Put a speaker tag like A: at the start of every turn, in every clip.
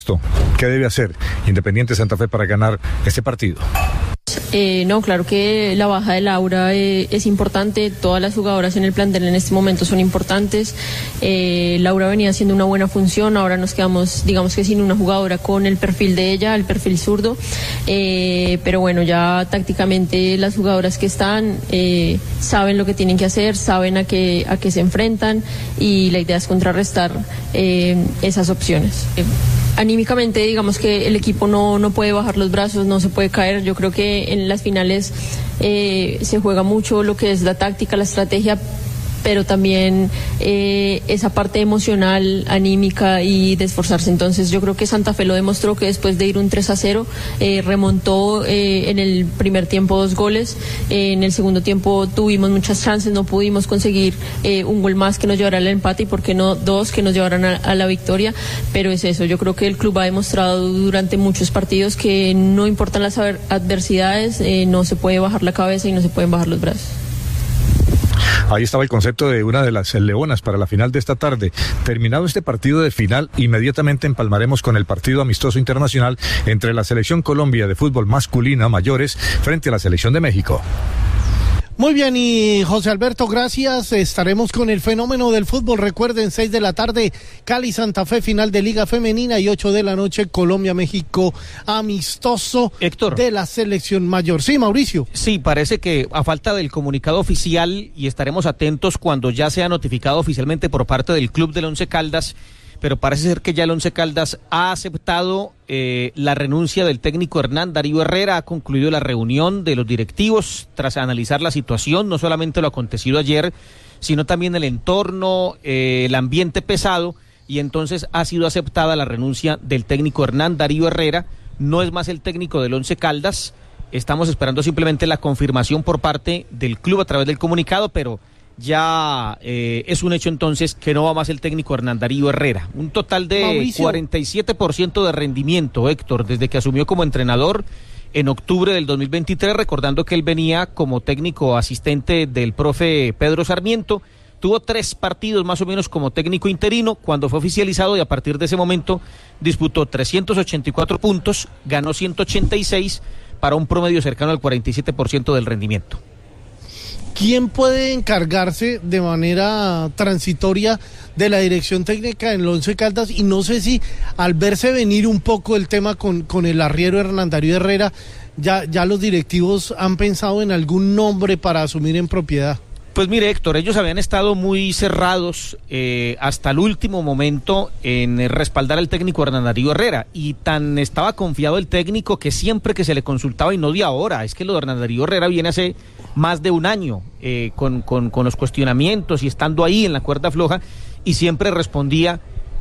A: ¿Qué debe hacer Independiente Santa Fe para ganar este partido?
B: No, claro que la baja de Laura es importante. Todas las jugadoras en el plantel en este momento son importantes. Laura venía haciendo una buena función, ahora nos quedamos, digamos que sin una jugadora con el perfil de ella, el perfil zurdo. Pero bueno, ya tácticamente las jugadoras que están saben lo que tienen que hacer, saben a qué se enfrentan, y la idea es contrarrestar esas opciones. Anímicamente, digamos que el equipo no puede bajar los brazos, no se puede caer. Yo creo que en las finales se juega mucho lo que es la táctica, la estrategia, pero también esa parte emocional, anímica y de esforzarse. Entonces yo creo que Santa Fe lo demostró, que después de ir un 3-0 remontó en el primer tiempo 2 goles, en el segundo tiempo tuvimos muchas chances, no pudimos conseguir un gol más que nos llevara al empate, y por qué no 2 que nos llevaran a la victoria, pero es eso. Yo creo que el club ha demostrado durante muchos partidos que no importan las adversidades, no se puede bajar la cabeza y no se pueden bajar los brazos.
A: Ahí estaba el concepto de una de las leonas para la final de esta tarde. Terminado este partido de final, inmediatamente empalmaremos con el partido amistoso internacional entre la Selección Colombia de fútbol masculina mayores frente a la Selección de México.
C: Muy bien, y José Alberto, gracias. Estaremos con el fenómeno del fútbol. Recuerden, 6 de la tarde, Cali Santa Fe, final de Liga Femenina, y 8 de la noche, Colombia-México, amistoso
D: Héctor,
C: de la selección mayor. Sí, Mauricio.
D: Sí, parece que a falta del comunicado oficial, y estaremos atentos cuando ya sea notificado oficialmente por parte del club del Once Caldas, pero parece ser que ya el Once Caldas ha aceptado la renuncia del técnico Hernán Darío Herrera. Ha concluido la reunión de los directivos tras analizar la situación, no solamente lo acontecido ayer, sino también el entorno, el ambiente pesado, y entonces ha sido aceptada la renuncia del técnico Hernán Darío Herrera. No es más el técnico del Once Caldas. Estamos esperando simplemente la confirmación por parte del club a través del comunicado, pero ya es un hecho entonces que no va más el técnico Hernán Darío Herrera. Un total de Mauricio, 47% de rendimiento, Héctor, desde que asumió como entrenador en octubre del 2023, recordando que él venía como técnico asistente del profe Pedro Sarmiento. Tuvo 3 partidos más o menos como técnico interino cuando fue oficializado, y a partir de ese momento disputó 384 puntos, ganó 186 para un promedio cercano al 47% del rendimiento.
C: ¿Quién puede encargarse de manera transitoria de la dirección técnica en el Once Caldas? Y no sé si al verse venir un poco el tema con el arriero Hernán Darío Herrera, ya los directivos han pensado en algún nombre para asumir en propiedad.
D: Pues mire, Héctor, ellos habían estado muy cerrados hasta el último momento en respaldar al técnico Hernán Darío Herrera, y tan estaba confiado el técnico que siempre que se le consultaba, y no de ahora, es que lo de Hernán Darío Herrera viene hace más de un año con los cuestionamientos y estando ahí en la cuerda floja, y siempre respondía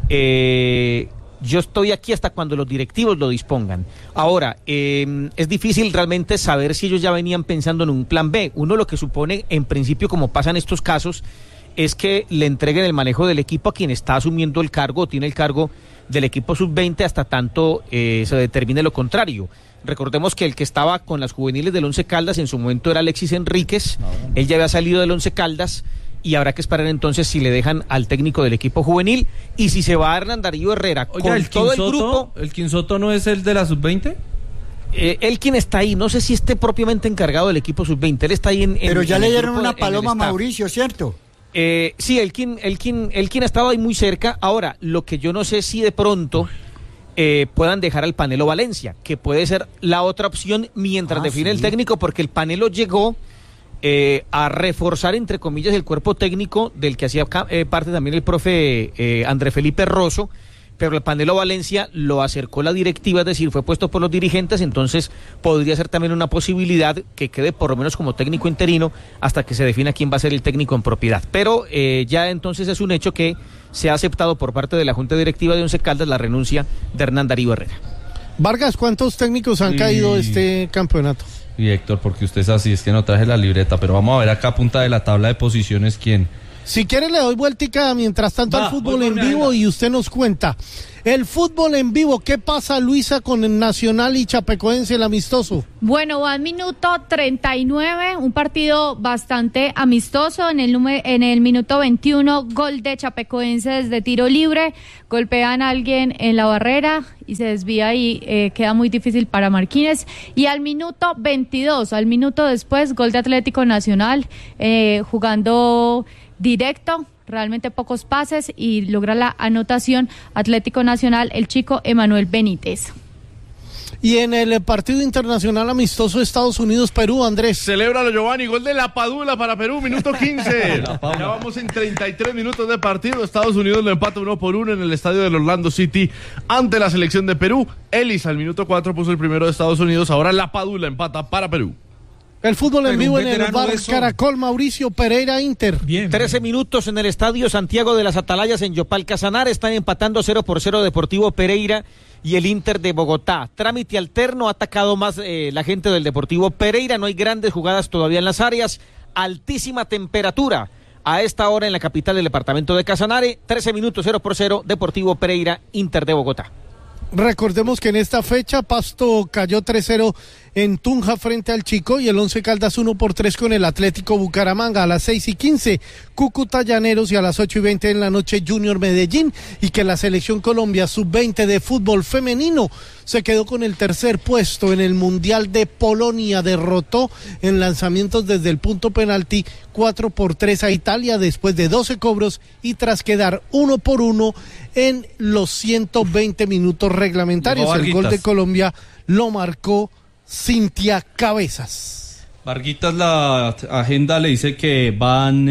D: yo estoy aquí hasta cuando los directivos lo dispongan. Ahora, es difícil realmente saber si ellos ya venían pensando en un plan B. Uno lo que supone, en principio, como pasa en estos casos, es que le entreguen el manejo del equipo a quien está asumiendo el cargo, o tiene el cargo del equipo sub-20, hasta tanto se determine lo contrario. Recordemos que el que estaba con las juveniles del Once Caldas en su momento era Alexis Enríquez. Él ya había salido del Once Caldas, y habrá que esperar entonces si le dejan al técnico del equipo juvenil, y si se va a Hernán Darío Herrera.
E: Oiga,
D: con todo el grupo.
E: ¿El Quinsoto no es el de la sub-20?
D: Él quien está ahí, no sé si esté propiamente encargado del equipo sub-20, él está ahí en
F: pero ya
D: en
F: le dieron una paloma a Mauricio, ¿cierto?
D: Sí, él quien ha estado ahí muy cerca. Ahora, lo que yo no sé si de pronto puedan dejar al Panelo Valencia, que puede ser la otra opción mientras define el técnico, porque el Panelo llegó a reforzar, entre comillas, el cuerpo técnico del que hacía parte también el profe André Felipe Rosso, pero el Panelo Valencia lo acercó la directiva, es decir, fue puesto por los dirigentes. Entonces podría ser también una posibilidad que quede por lo menos como técnico interino hasta que se defina quién va a ser el técnico en propiedad, pero ya entonces es un hecho que se ha aceptado por parte de la Junta Directiva de Once Caldas la renuncia de Hernán Darío Herrera.
C: Vargas, ¿cuántos técnicos han caído este campeonato?
E: Y Héctor, porque usted es así, es que no traje la libreta, pero vamos a ver acá a punta de la tabla de posiciones quién
C: Si quiere le doy vueltica mientras tanto al fútbol en vivo y usted nos cuenta. El fútbol en vivo, ¿qué pasa, Luisa, con el Nacional y Chapecoense, el amistoso?
G: Bueno, va al minuto 39, un partido bastante amistoso. En el minuto 21, gol de Chapecoense desde tiro libre. Golpean a alguien en la barrera y se desvía y queda muy difícil para Marquínez. Y al minuto 22, al minuto después, gol de Atlético Nacional, jugando directo. Realmente pocos pases y logra la anotación Atlético Nacional, el chico Emanuel Benítez.
C: Y en el partido internacional amistoso Estados Unidos-Perú, Andrés.
H: Celébralo, Giovanni, gol de La Padula para Perú, minuto 15. Ya vamos en 33 minutos de partido. Estados Unidos lo empata 1-1 en el estadio del Orlando City ante la selección de Perú. Ellis al minuto 4 puso el primero de Estados Unidos. Ahora La Padula empata para Perú.
C: El fútbol en vivo en el bar Caracol, Mauricio Pereira, Inter.
D: Bien. 13 minutos en el estadio Santiago de las Atalayas en Yopal Casanare. Están empatando 0-0 Deportivo Pereira y el Inter de Bogotá. Trámite alterno, ha atacado más la gente del Deportivo Pereira. No hay grandes jugadas todavía en las áreas. Altísima temperatura a esta hora en la capital del departamento de Casanare. 13 minutos, 0-0, Deportivo Pereira, Inter de Bogotá.
C: Recordemos que en esta fecha Pasto cayó 3-0 en Tunja frente al Chico y el Once Caldas 1-3 con el Atlético Bucaramanga. A las 6:15 Cúcuta Llaneros y a las 8:20 en la noche Junior Medellín. Y que la selección Colombia sub-20 de fútbol femenino se quedó con el tercer puesto en el Mundial de Polonia. Derrotó en lanzamientos desde el punto penalti 4-3 a Italia después de 12 cobros y tras quedar 1-1 en los 120 minutos reglamentarios. El gol de Colombia lo marcó Cintia Cabezas.
E: Varguitas, la agenda le dice que van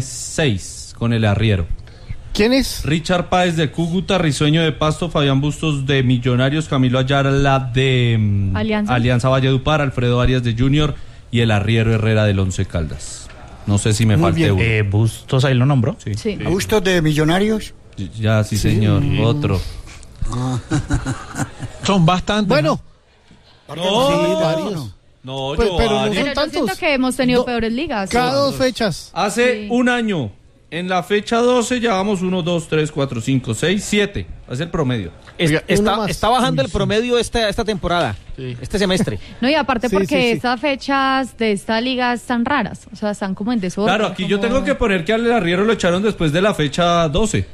E: 6 con el arriero.
C: ¿Quién es?
E: Richard Páez de Cúcuta, Risueño de Pasto, Fabián Bustos de Millonarios, Camilo Ayala de Alianza Valledupar, Alfredo Arias de Junior y el arriero Herrera del Once Caldas. No sé si me falte uno.
I: Bustos ahí lo nombró.
G: Sí.
F: ¿Bustos de Millonarios?
E: Ya, sí, señor. Otro.
I: Son bastantes.
C: Bueno.
G: Varios.
E: No,
C: pero no son
G: Yo
C: tantos.
G: siento que hemos tenido peores ligas.
C: Cada 2 fechas.
E: Hace un año, en la fecha 12, llevamos 1, 2, 3, 4, 5, 6, 7. Es el promedio.
D: Está bajando el promedio esta temporada, este semestre.
G: No, y aparte porque estas fechas de esta liga están raras, o sea, están como en desorden.
E: Claro, aquí yo tengo que poner que al arriero lo echaron después de la fecha 12.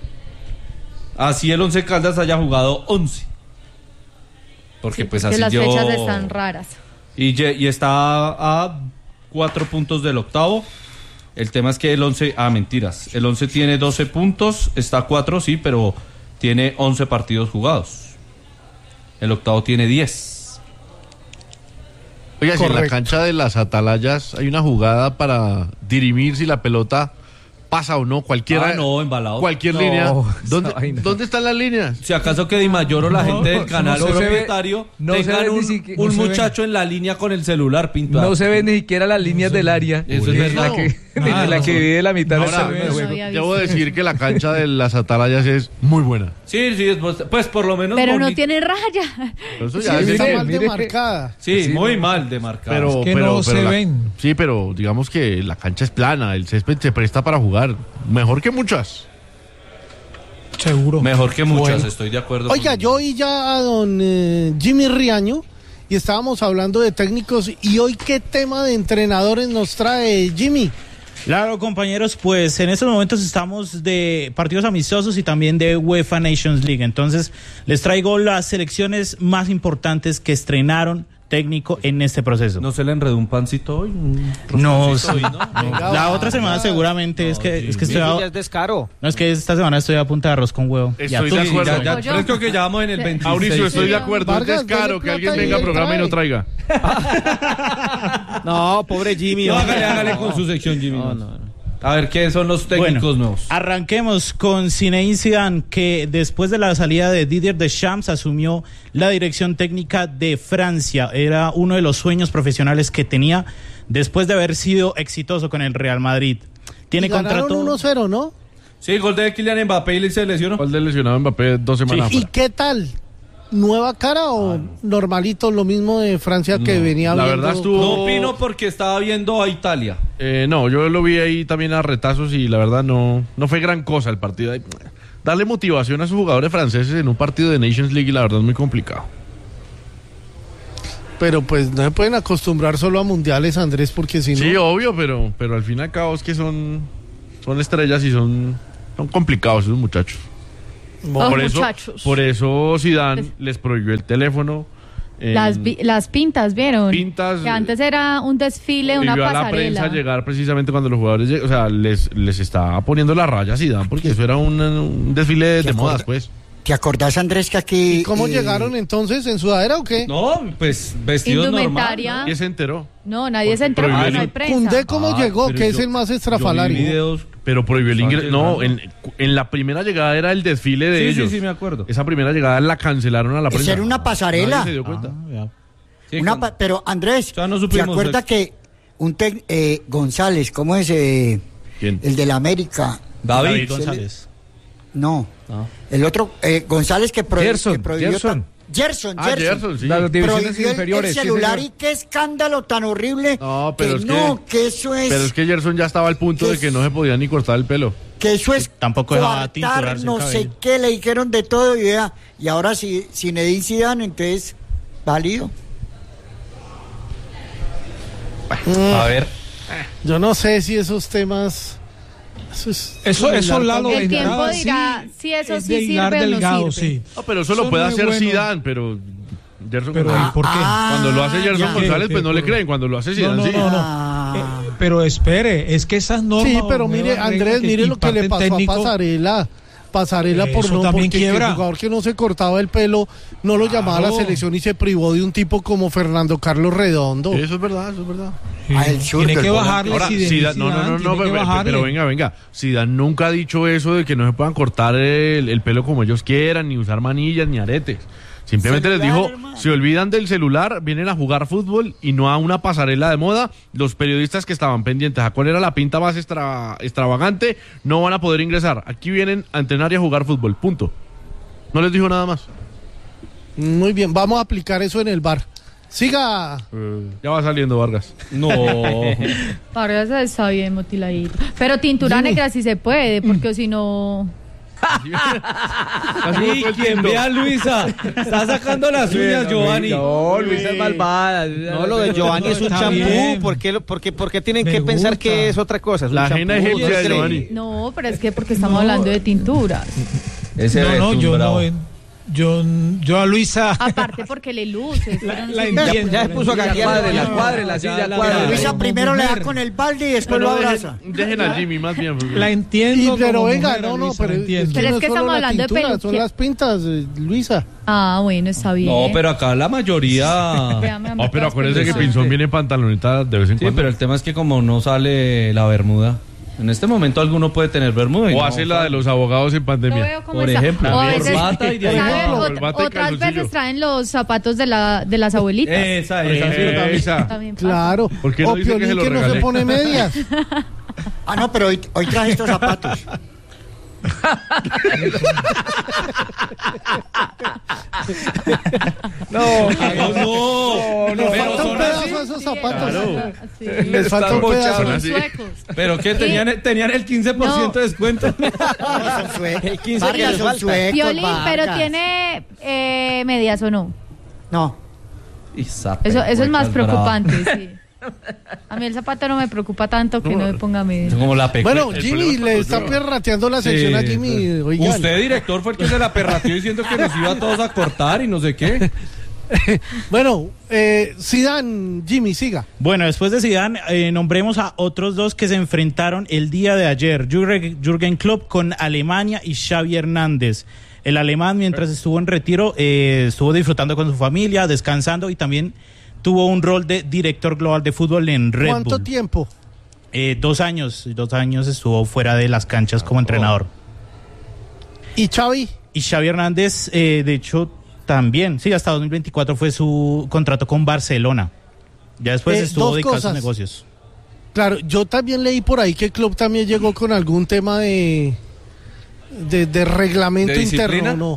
E: Así el Once Caldas haya jugado 11. Porque pues así
G: las fechas están raras.
E: Y está a 4 puntos del octavo. El tema es que el 11, mentiras, el 11 tiene 12 puntos, está a 4, sí, pero tiene 11 partidos jugados. El octavo tiene 10.
H: Oiga, si en la cancha de las Atalayas hay una jugada para dirimir si la pelota pasa o no, cualquiera.
E: Embalado.
H: Cualquier línea. ¿Dónde están las líneas?
E: Si acaso que Di Mayor o la gente del canal propietario tengan un muchacho en la línea con el celular pintado.
I: No se ven ni siquiera las líneas del área.
E: Eso es verdad.
I: La que divide la mitad
H: del juego. Debo decir que la cancha de las Atalayas es muy buena.
E: Sí, pues por lo menos.
G: Pero no tiene raya.
H: Eso ya
C: está mal demarcada.
E: Sí, muy mal demarcada.
H: Pero,
I: es que no se ven.
H: Sí, pero digamos que la cancha es plana, el césped se presta para jugar. Mejor que muchas.
I: Seguro.
E: Mejor que muchas, estoy de acuerdo.
C: Oiga, yo oí ya a don Jimmy Riaño y estábamos hablando de técnicos y hoy qué tema de entrenadores nos trae Jimmy.
J: Claro, compañeros, pues en estos momentos estamos de partidos amistosos y también de UEFA Nations League. Entonces, les traigo las selecciones más importantes que estrenaron técnico en este proceso.
E: ¿No se le enredó un pancito hoy?
J: No, la otra semana seguramente es que estoy
D: ya es descaro.
J: No, es que esta semana estoy a punta de arroz con huevo.
H: Estoy de acuerdo.
E: Ya creo que ya vamos en el 26.
H: Mauricio, estoy de acuerdo. Es descaro que alguien venga al programa y no traiga.
D: No, pobre Jimmy.
E: No, hágale con su sección, Jimmy. No. A ver, ¿qué son los técnicos nuevos?
J: Arranquemos con Zinedine Zidane, que después de la salida de Didier Deschamps asumió la dirección técnica de Francia. Era uno de los sueños profesionales que tenía después de haber sido exitoso con el Real Madrid.
C: Tiene contrato 1-0, ¿no?
E: Sí, gol de Kylian Mbappé y se lesionó.
H: Gol de lesionado Mbappé 2 semanas.
C: ¿Y qué tal? nueva cara o normalito, lo mismo de Francia que venía
H: la
C: viendo?
H: verdad estuvo...
E: No opino porque estaba viendo a Italia.
H: No, yo lo vi ahí también a retazos y la verdad no fue gran cosa el partido. Darle motivación a sus jugadores franceses en un partido de Nations League, la verdad es muy complicado.
C: Pero pues no se pueden acostumbrar solo a mundiales, Andrés, porque si no...
H: Sí, obvio, pero al fin y al cabo es que son estrellas y son complicados esos muchachos. Por eso Zidane les prohibió el teléfono.
G: Las pintas, ¿vieron?
H: Pintas.
G: Que antes era un desfile, una pasarela.
H: A la prensa llegar precisamente cuando los jugadores, o sea, les estaba poniendo la raya a Zidane, porque eso era un desfile de modas, pues.
F: ¿Te acordás, Andrés, que aquí...
C: ¿Y cómo llegaron entonces? ¿En sudadera o qué?
E: No, pues vestidos normal.
H: ¿Quién se enteró?
G: No, nadie se enteró porque no hay prensa.
C: Koundé, ¿cómo llegó? Que es el más estrafalario.
H: Pero prohibió el ingreso. No, en la primera llegada era el desfile de ellos.
E: Sí, me acuerdo.
H: Esa primera llegada la cancelaron a la prensa.
F: Esa era una pasarela.
H: Nadie se dio cuenta.
E: Sí,
F: pero Andrés, ¿te acuerdas que González, ¿cómo es?
H: ¿Quién?
F: El de la América.
J: David González.
F: No. El otro, González que prohibió...
I: Gerson,
F: Gerson,
H: sí.
I: Las divisiones
F: Prohibió
I: inferiores.
F: el celular y qué escándalo tan horrible.
H: No, pero
F: que eso es...
H: Pero es que Gerson ya estaba al punto de que no se podía ni cortar el pelo.
F: Que eso es
J: tampoco dejaba tinturarse
F: no
J: el
F: sé
J: cabello.
F: qué, le dijeron de todo y ahora si Zinedine Zidane, entonces válido.
E: A ver.
C: Yo no sé si esos temas...
I: Eso Lalo
G: El
I: de
G: tiempo
I: entrada,
G: dirá
I: sí,
G: si eso
I: es
G: sí
I: de hilar
G: sirve o
I: delgado,
G: no sirve.
I: sí.
H: No, pero eso lo
I: Son
H: puede
I: muy
H: hacer
I: buenos.
H: Zidane, pero Gerson
I: Pero
H: González.
I: ¿y por qué?
H: Cuando lo hace Gerson González, pues no le creen. Cuando lo hace Zidane, sí.
I: No. Pero espere, es que esas normas...
C: Sí, pero mire, Andrés, mire lo que le pasó a Pasarela. Pasarela por
I: Eso
C: no,
I: también
C: porque el
I: quiebra.
C: jugador que no se cortaba el pelo no lo llamaba a la selección y se privó de un tipo como Fernando Carlos Redondo.
H: Eso es verdad.
I: Tiene que bajarle.
H: Ahora, pero venga. Zidane nunca ha dicho eso de que no se puedan cortar el pelo como ellos quieran, ni usar manillas, ni aretes. Simplemente les dijo, se olvidan del celular, vienen a jugar fútbol y no a una pasarela de moda. Los periodistas que estaban pendientes a cuál era la pinta más extravagante no van a poder ingresar. Aquí vienen a entrenar y a jugar fútbol, punto. No les dijo nada más.
C: Muy bien, vamos a aplicar eso en el bar. Siga.
H: Ya va saliendo Vargas.
E: No.
G: Vargas está bien motiladito. Pero tintura negra sí se puede, porque si no...
E: Ay, quien vea a Luisa, está sacando las uñas, Giovanni.
I: No, Luisa es malvada.
D: No, lo de Giovanni es un champú. ¿Por qué tienen que pensar que es otra cosa? Es
H: la ajena egipcia de Giovanni.
G: No, pero es que porque estamos hablando de tinturas.
I: Yo a Luisa...
G: Aparte porque le luce.
I: La entiendo.
D: Ya se puso acá.
F: Luisa primero le da con el balde y después lo abraza.
H: Dejen a Jimmy más bien.
I: La entiendo.
C: Pero venga, pero
G: Pero es que estamos hablando de peluquería.
C: Son las pintas, Luisa.
G: Ah, bueno, está bien.
E: No, pero acá la mayoría...
H: Pero acuérdense que Pinzón viene en pantaloneta de vez en cuando.
E: Sí, pero el tema es que como no sale la bermuda. En este momento alguno puede tener bermuda.
H: O hace la de los abogados en pandemia.
E: Por ejemplo.
G: O a veces,
E: corbata y de ahí.
G: otras veces traen los zapatos de las abuelitas.
H: Esa.
G: También pasa.
C: Claro.
H: ¿Por qué no
C: o
H: dice que
C: Piolín
H: se lo
C: que no se
H: regalé?
C: pone medias.
F: No, pero hoy traje estos zapatos.
E: No.
C: Pero son un pedazo esos zapatos. Les falta un pedazo.
G: Son suecos.
E: Pero que tenían el 15% de descuento.
F: El 15 son suecos.
G: Piolín, pero
F: Vargas.
G: ¿tiene medias o no?
F: No.
G: Eso es más preocupante, sí. A mí el zapato no me preocupa tanto que no me ponga medias.
E: Como la
C: Bueno, Jimmy le está perrateando la sección a Jimmy. Oigan.
E: Usted, director, fue el que se la perrateó diciendo que nos iba a todos a cortar y no sé qué.
C: Bueno, Zidane, Jimmy, siga.
J: Bueno, después de Zidane, nombremos a otros dos que se enfrentaron el día de ayer. Jürgen Klopp con Alemania y Xavi Hernández. El alemán, mientras estuvo en retiro, estuvo disfrutando con su familia, descansando y también tuvo un rol de director global de fútbol en Red Bull.
C: ¿Cuánto tiempo?
J: 2 años. 2 años estuvo fuera de las canchas como entrenador.
C: ¿Y Xavi?
J: Y Xavi Hernández, de hecho, también. Sí, hasta 2024 fue su contrato con Barcelona. Ya después estuvo dedicado a sus negocios.
C: Claro, yo también leí por ahí que Klopp también llegó con algún tema de reglamento
E: ¿De
C: interno,
E: disciplina?
C: ¿no?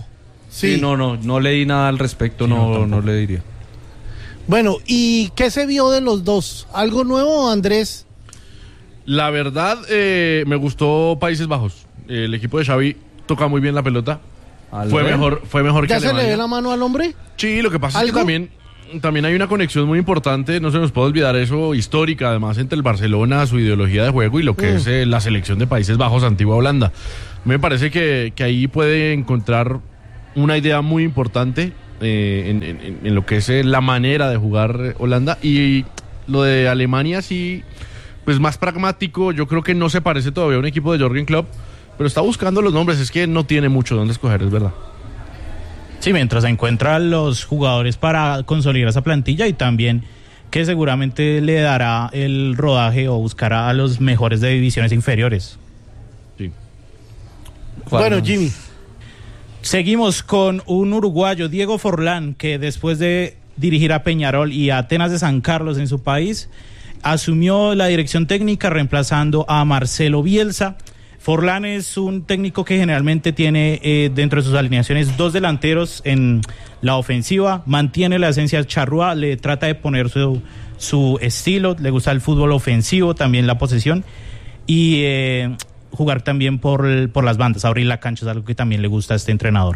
E: Sí, no leí nada al respecto, no le diría.
C: Bueno, ¿y qué se vio de los dos? ¿Algo nuevo, Andrés?
H: La verdad, me gustó Países Bajos. El equipo de Xavi toca muy bien la pelota. Fue mejor que
C: ¿Ya se
H: Alemania.
C: le ve la mano al hombre?
H: Sí, lo que pasa es que también hay una conexión muy importante, no se nos puede olvidar eso, histórica, además, entre el Barcelona, su ideología de juego y lo que es la selección de Países Bajos, antigua Holanda. Me parece que ahí puede encontrar una idea muy importante en lo que es la manera de jugar Holanda, y lo de Alemania sí, pues más pragmático. Yo creo que no se parece todavía a un equipo de Jürgen Klopp, pero está buscando los nombres, es que no tiene mucho donde escoger, es verdad.
J: Sí, mientras encuentra los jugadores para consolidar esa plantilla, y también que seguramente le dará el rodaje o buscará a los mejores de divisiones inferiores.
H: Sí.
C: Bueno, Jimmy.
J: Seguimos con un uruguayo, Diego Forlán, que después de dirigir a Peñarol y a Atenas de San Carlos en su país, asumió la dirección técnica reemplazando a Marcelo Bielsa. Forlán es un técnico que generalmente tiene dentro de sus alineaciones dos delanteros en la ofensiva, mantiene la esencia charrúa, le trata de poner su estilo, le gusta el fútbol ofensivo, también la posesión, y jugar también por las bandas, abrir la cancha, es algo que también le gusta a este entrenador.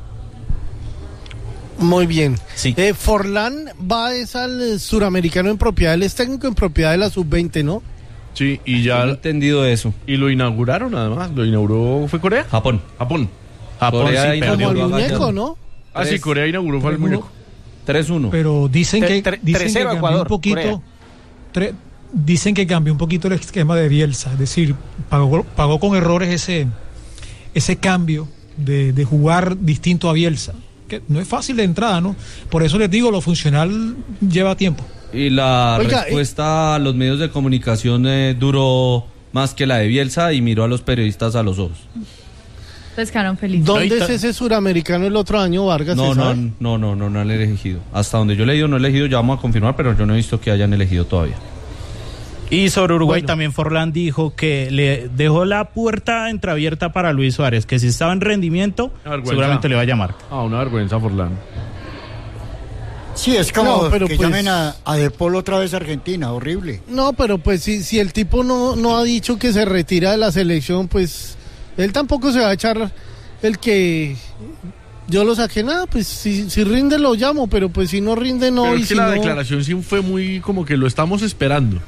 C: Muy bien.
J: Sí.
C: Forlán va al suramericano en propiedad, él es técnico en propiedad de la sub-20, ¿no?
H: Sí, y ya
E: he entendido eso.
H: Y lo inauguraron, además. Lo inauguró, ¿fue Corea?
E: Japón.
H: Corea
C: sí, como el muñeco, ¿no?
H: Ah, sí, Corea inauguró, fue el muñeco.
E: 3-1.
I: Pero dicen que cambió
D: Ecuador,
I: un poquito. Dicen que cambió un poquito el esquema de Bielsa, es decir, pagó con errores ese cambio de jugar distinto a Bielsa, que no es fácil de entrada, ¿no? Por eso les digo, lo funcional lleva tiempo.
E: Y la respuesta a los medios de comunicación duró más que la de Bielsa, y miró a los periodistas a los ojos.
G: Pescaron feliz.
C: ¿Dónde es ese suramericano el otro año, Vargas?
E: No han elegido. Hasta donde yo he leído, no he elegido, ya vamos a confirmar, pero yo no he visto que hayan elegido todavía.
J: Y sobre Uruguay también Forlán dijo que le dejó la puerta entreabierta para Luis Suárez, que si estaba en rendimiento, seguramente le va a llamar.
H: Una vergüenza, Forlán.
F: Sí, es como que
C: pues,
F: llamen a De Paul otra vez a Argentina, horrible.
C: No, pero pues si el tipo no ha dicho que se retira de la selección, pues él tampoco se va a echar el que yo lo saqué, nada, pues si rinde lo llamo, pero pues si no rinde no.
H: Pero
C: y
H: es que
C: si
H: la
C: no...
H: declaración sí fue muy como que lo estamos esperando.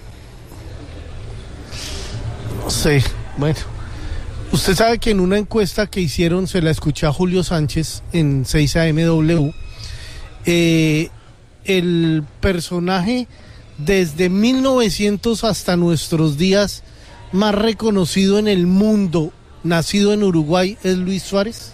C: No sé, bueno. Usted sabe que en una encuesta que hicieron, se la escuché a Julio Sánchez en 6AMW, el personaje desde 1900 hasta nuestros días más reconocido en el mundo, nacido en Uruguay, es Luis Suárez.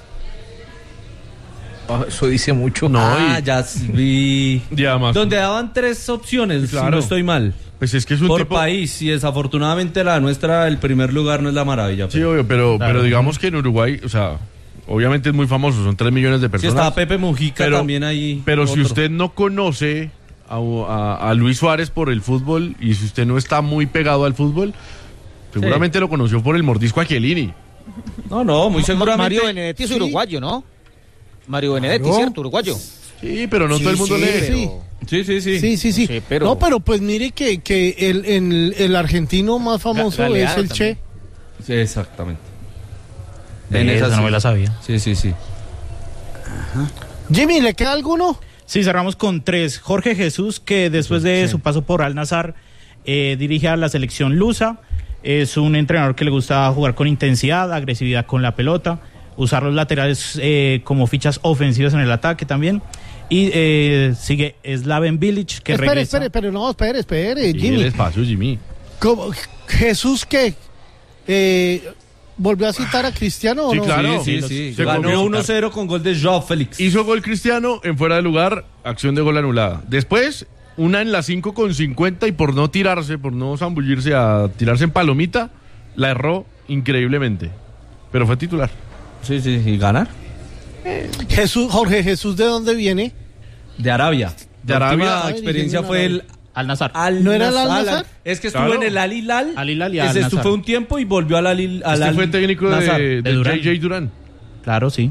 I: Eso dice mucho.
E: Ya vi.
H: Ya más.
E: Donde daban 3 opciones, si no estoy mal.
H: Pues es que es un
E: por
H: tipo...
E: país, y desafortunadamente la nuestra, el primer lugar no es la maravilla.
H: Sí, obvio, pero digamos que en Uruguay, o sea, obviamente es muy famoso, son 3 millones de personas.
E: Sí, está Pepe Mujica también ahí.
H: Pero si usted no conoce a Luis Suárez por el fútbol, y si usted no está muy pegado al fútbol, seguramente lo conoció por el mordisco a Chiellini.
D: No, muy seguramente.
K: Mario Benedetti es uruguayo, ¿no? Mario Benedetti, ¿cierto? Uruguayo.
H: Sí, pero no todo el mundo lee.
C: Sí. No, pero pues mire que el argentino más famoso es el Che.
E: Sí, exactamente.
J: Esa no me la sabía.
E: Sí.
C: Ajá. Jimmy, ¿le queda alguno?
J: Sí, cerramos con 3. Jorge Jesús, que después de su paso por Al Nassr, dirige a la selección lusa. Es un entrenador que le gusta jugar con intensidad, agresividad con la pelota, usar los laterales como fichas ofensivas en el ataque también. Y sigue Slaven Bilic, que regresa.
C: Espere, Jimmy.
H: El espacio, Jimmy.
C: ¿Cómo? ¿Jesús qué? ¿Volvió a citar a Cristiano o
H: sí,
C: no?
H: Claro.
E: Sí. Ganó 1-0 con gol de Joao Félix.
H: Hizo gol Cristiano en fuera de lugar, acción de gol anulada. Después, una en la 5:50, y por no tirarse, por no zambullirse a tirarse en palomita, la erró increíblemente. Pero fue titular.
E: Sí, y ganar.
C: Jorge Jesús, ¿de dónde viene?
E: De Arabia. La última
C: Ay,
E: experiencia fue el
J: Al Nassr.
C: ¿No era el Al Nassr?
E: Es que estuvo en el Al Hilal.
J: Al Hilal y Al
E: Nassr. Fue un tiempo y volvió al Al Hilal.
H: Fue técnico de JJ Durán.
J: Claro, sí.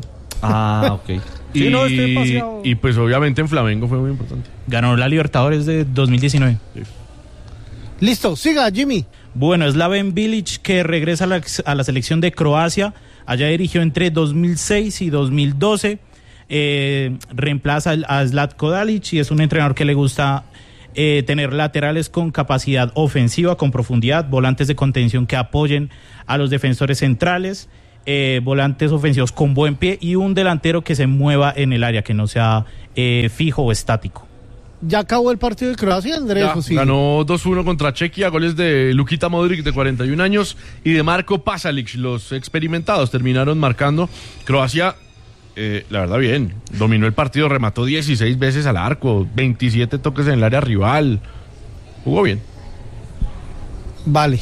E: Ah, ok.
H: Sí, no, y pues obviamente en Flamengo fue muy importante.
J: Ganó la Libertadores de 2019.
H: Sí.
C: Listo, siga, Jimmy.
J: Bueno, Slaven Bilic, que regresa a la selección de Croacia. Allá dirigió entre 2006 y 2012. Reemplaza a Zlatko Dalic y es un entrenador que le gusta tener laterales con capacidad ofensiva, con profundidad, volantes de contención que apoyen a los defensores centrales, volantes ofensivos con buen pie y un delantero que se mueva en el área, que no sea fijo o estático.
C: ¿Ya acabó el partido de Croacia, Andrés?
H: Ya,
C: sí?
H: ganó 2-1 contra Chequia, goles de Lukita Modric de 41 años y de Marko Pasalic. Los experimentados terminaron marcando. Croacia, la verdad bien, dominó el partido, remató 16 veces al arco, 27 toques en el área rival. Jugó bien.
C: Vale.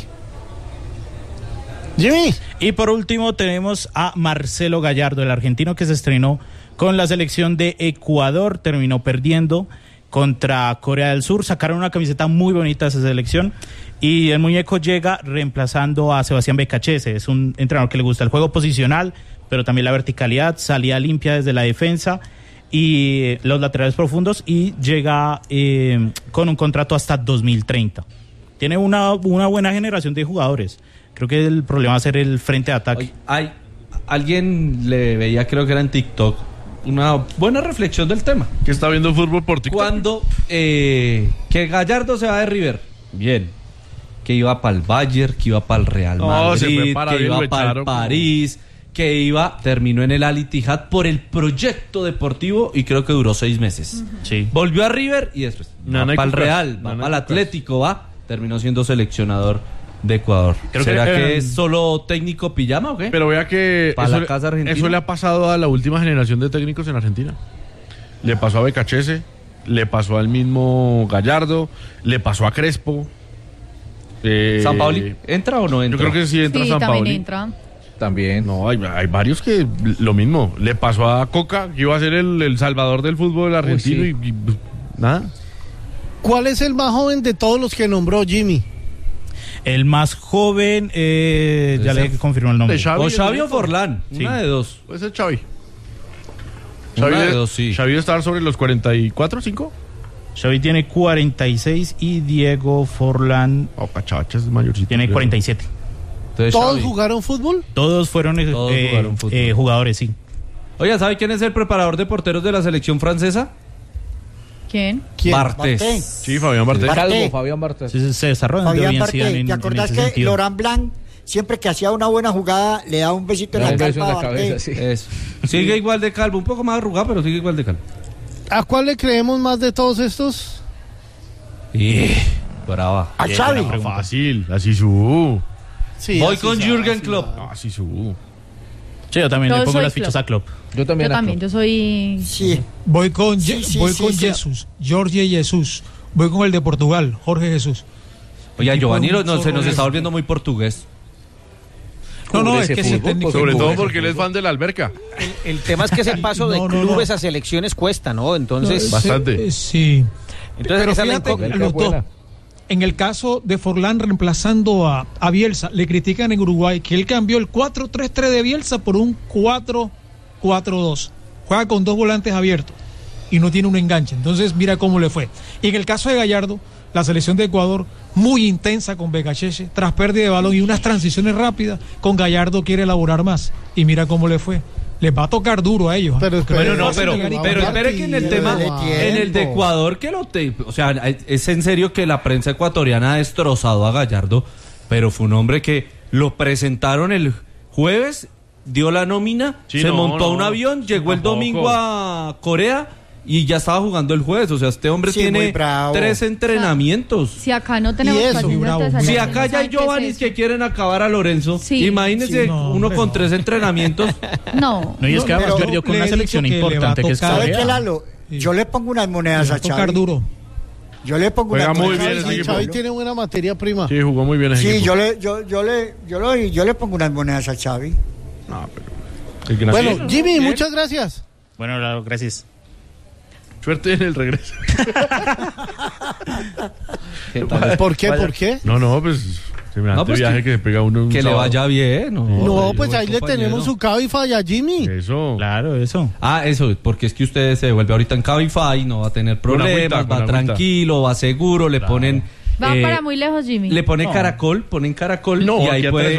C: Jimmy.
J: Y por último tenemos a Marcelo Gallardo, el argentino que se estrenó con la selección de Ecuador, terminó perdiendo contra Corea del Sur. Sacaron una camiseta muy bonita de esa selección y el muñeco llega reemplazando a Sebastián Becachese. Es un entrenador que le gusta el juego posicional, pero también la verticalidad, salida limpia desde la defensa y los laterales profundos, y llega con un contrato hasta 2030. Tiene una buena generación de jugadores. Creo que el problema va a ser el frente de ataque.
E: Alguien le veía, creo que era en TikTok, una buena reflexión del tema.
H: ¿Que está viendo fútbol por TikTok?
E: Cuando que Gallardo se va de River, bien. Que iba para el Bayern, que iba para el Real Madrid, que iba para el París, que terminó en el Al Ittihad por el proyecto deportivo y creo que duró 6 meses.
J: Sí.
E: Volvió a River y después va para el Real, va para el Atlético, terminó siendo seleccionador de Ecuador. ¿Será que es solo técnico pijama o qué?
H: Pero vea que
E: para la casa argentina.
H: Eso le ha pasado a la última generación de técnicos en Argentina. Le pasó a Becachese, le pasó al mismo Gallardo, le pasó a Crespo.
E: ¿Sampaoli entra o no entra?
H: Yo creo que sí entra Sampaoli.
G: También entra.
E: También.
H: No, hay varios que lo mismo. Le pasó a Coca, que iba a ser el salvador del fútbol argentino.
E: Sí.
H: y nada.
C: ¿Cuál es el más joven de todos los que nombró Jimmy?
J: El más joven, ya le confirmó el nombre.
H: Xavi,
E: o Xavi o Forlán,
J: sí.
E: Una de dos.
H: Puede ser Xavi.
E: Una de dos, sí.
H: Xavi debe estar sobre los 44, 5.
J: Xavi tiene 46 y Diego Forlán
H: Cachachas, mayorcito.
J: tiene 47.
E: Entonces,
C: ¿Todos
E: Xavi.
C: jugaron fútbol?
J: Todos fueron
E: jugaron fútbol.
J: jugadores, sí.
E: Oiga, ¿sabe quién es el preparador de porteros de la selección francesa?
G: ¿Quién?
E: Bartés.
H: Sí, Fabián Bartés.
F: Bartés.
K: Fabián Bartés.
J: Se desarrolla
F: Fabián
J: bien
F: Bartés.
J: Zidane
F: ¿Te acordás que Laurent Blanc, siempre que hacía una buena jugada, le daba un besito en la calva a Bartés?
E: Eso. Sigue igual de calvo, un poco más arrugado, pero sigue igual de calvo.
C: ¿A cuál le creemos más de todos estos?
E: Brava.
F: A Xavi.
H: Fácil, así su.
C: Sí,
E: Voy
C: así
E: con
C: sabe,
E: Jürgen
C: así
E: Klopp.
C: sabe.
H: Así su.
J: Sí, yo también
G: Yo
J: le pongo
G: soy
J: las fichas a Klopp.
K: Yo también.
G: Yo también, yo soy...
F: Sí.
I: Voy con
F: Sí,
I: Jesús, Jorge Jesús. Voy con el de Portugal, Jorge Jesús.
E: Oye, Giovanni
I: Tipo un
E: se nos
I: zorro
E: está volviendo muy portugués.
I: No, es que ese técnico...
H: Sobre todo porque él es fan de la alberca.
K: El tema es que ese paso de clubes a selecciones cuesta, ¿no? Entonces,
H: Bastante.
I: Sí.
K: entonces
I: Pero
K: esa es la
I: fíjate,
K: incógnita.
I: los dos. En el caso de Forlán reemplazando a Bielsa, le critican en Uruguay que él cambió el 4-3-3 de Bielsa por un 4-4-2. Juega con 2 volantes abiertos y no tiene un enganche. Entonces mira cómo le fue. Y en el caso de Gallardo, la selección de Ecuador, muy intensa con Becachese, tras pérdida de balón y unas transiciones rápidas, con Gallardo quiere elaborar más. Y mira cómo le fue. Les va a tocar duro a ellos.
C: Pero
E: espere que en el tema, en el de Ecuador, o sea, es en serio que la prensa ecuatoriana ha destrozado a Gallardo, pero fue un hombre que lo presentaron el jueves, dio la nómina, montó a un avión, llegó el domingo a Corea y ya estaba jugando el jueves. O sea, este hombre tiene 3 entrenamientos.
G: Si acá no tenemos
E: Si acá ya hay Giovanni que quieren acabar a Lorenzo, imagínense uno con 3 entrenamientos.
G: No.
J: No, y es que además perdió con una selección importante que es
F: ¿Sabe
J: Corea.
F: qué, Lalo? Yo le pongo unas monedas a Xavi.
C: duro.
F: Yo le pongo unas
H: muy
F: monedas.
H: bien ese
C: Xavi
H: equipo.
C: tiene buena materia prima.
H: Sí, jugó muy bien ese equipo.
F: Yo le pongo unas monedas a Xavi.
H: No, pero...
C: Bueno, Jimmy, muchas gracias.
J: Bueno, Lalo, gracias.
H: Suerte en el regreso.
C: ¿Por qué? ¿Por qué?
H: No, pues No, pues viaje que se pega uno
E: que le vaya bien.
C: No, pues ahí le tenemos su Cabify a Jimmy.
H: Eso.
J: Claro, eso.
E: Eso, porque es que usted se devuelve ahorita en Cabify, no va a tener problemas, va tranquilo, va seguro, le ponen...
G: Va para muy lejos, Jimmy.
E: Le ponen caracol y ahí puede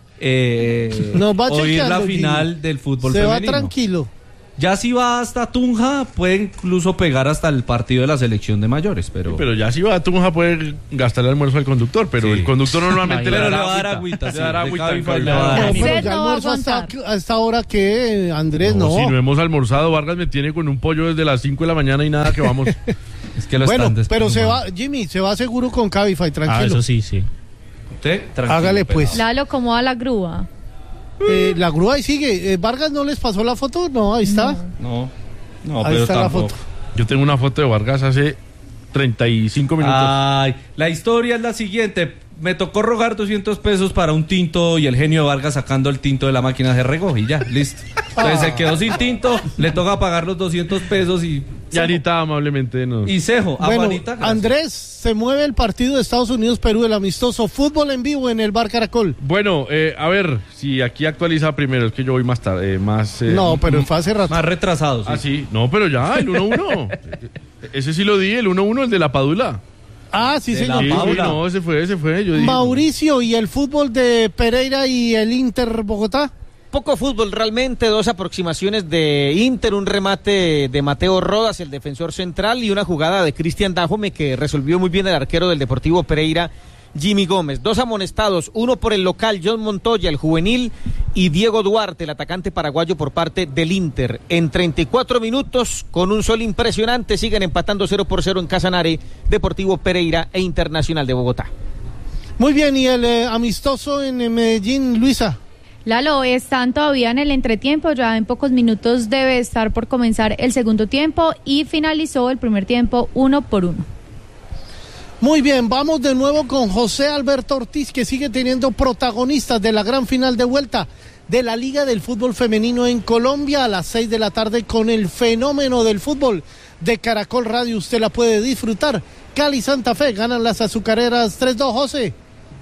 E: oír la final del fútbol femenino.
C: Se va tranquilo.
E: Ya si va hasta Tunja, puede incluso pegar hasta el partido de la selección de mayores, pero...
H: Sí, pero ya si va a Tunja puede gastar el almuerzo al conductor, pero el conductor normalmente le va a dar agüita. Le dará agüita.
C: Pero ya almuerzo a esta hora que, Andrés, no.
H: Si no hemos almorzado, Vargas me tiene con un pollo desde las 5 de la mañana y nada que vamos.
E: Es que lo
C: bueno,
E: están
C: pero se va, Jimmy, se va seguro con Cabify, tranquilo.
J: Eso sí.
E: Usted, tranquilo.
C: Hágale pues.
G: Lalo, ¿cómo va la grúa?
C: La grúa ahí sigue. ¿Vargas no les pasó la foto? No, ahí está.
E: No,
C: ahí
E: pero
C: está
E: tampoco.
C: la foto.
H: Yo tengo una foto de Vargas hace 35 minutos.
E: Ay, la historia es la siguiente. Me tocó rogar 200 pesos para un tinto y el genio de Vargas sacando el tinto de la máquina se regó y ya, listo. Entonces se quedó sin tinto, le toca pagar los 200 pesos y...
H: Y Anita amablemente nos...
E: Y cejo,
C: bueno,
E: Juanita,
C: Andrés, se mueve el partido de Estados Unidos-Perú, el amistoso fútbol en vivo en el Bar Caracol.
H: Bueno, a ver, si aquí actualiza primero, es que yo voy más tarde,
C: no, pero fue hace rato.
E: Más retrasado, sí.
H: Ah, sí, no, pero ya, el 1-1. Ese sí lo di, el 1-1, el de la Padula.
C: Ah, sí, señor.
H: Sí, no, ese fue. Yo digo.
C: Mauricio, ¿y el fútbol de Pereira y el Inter Bogotá?
K: Poco fútbol realmente, 2 aproximaciones de Inter, un remate de Mateo Rodas, el defensor central, y una jugada de Cristian Dajome que resolvió muy bien el arquero del Deportivo Pereira, Jimmy Gómez. 2 amonestados, uno por el local, John Montoya, el juvenil, y Diego Duarte, el atacante paraguayo por parte del Inter. En 34 minutos, con un sol impresionante, siguen empatando 0-0 en Casanare, Deportivo Pereira e Internacional de Bogotá.
C: Muy bien, y el amistoso en Medellín, Luisa.
G: Lalo, están todavía en el entretiempo, ya en pocos minutos debe estar por comenzar el segundo tiempo y finalizó el primer tiempo 1-1.
C: Muy bien, vamos de nuevo con José Alberto Ortiz, que sigue teniendo protagonistas de la gran final de vuelta de la Liga del Fútbol Femenino en Colombia a las 6 de la tarde con el fenómeno del fútbol de Caracol Radio. Usted la puede disfrutar. Cali Santa Fe ganan las azucareras 3-2, José.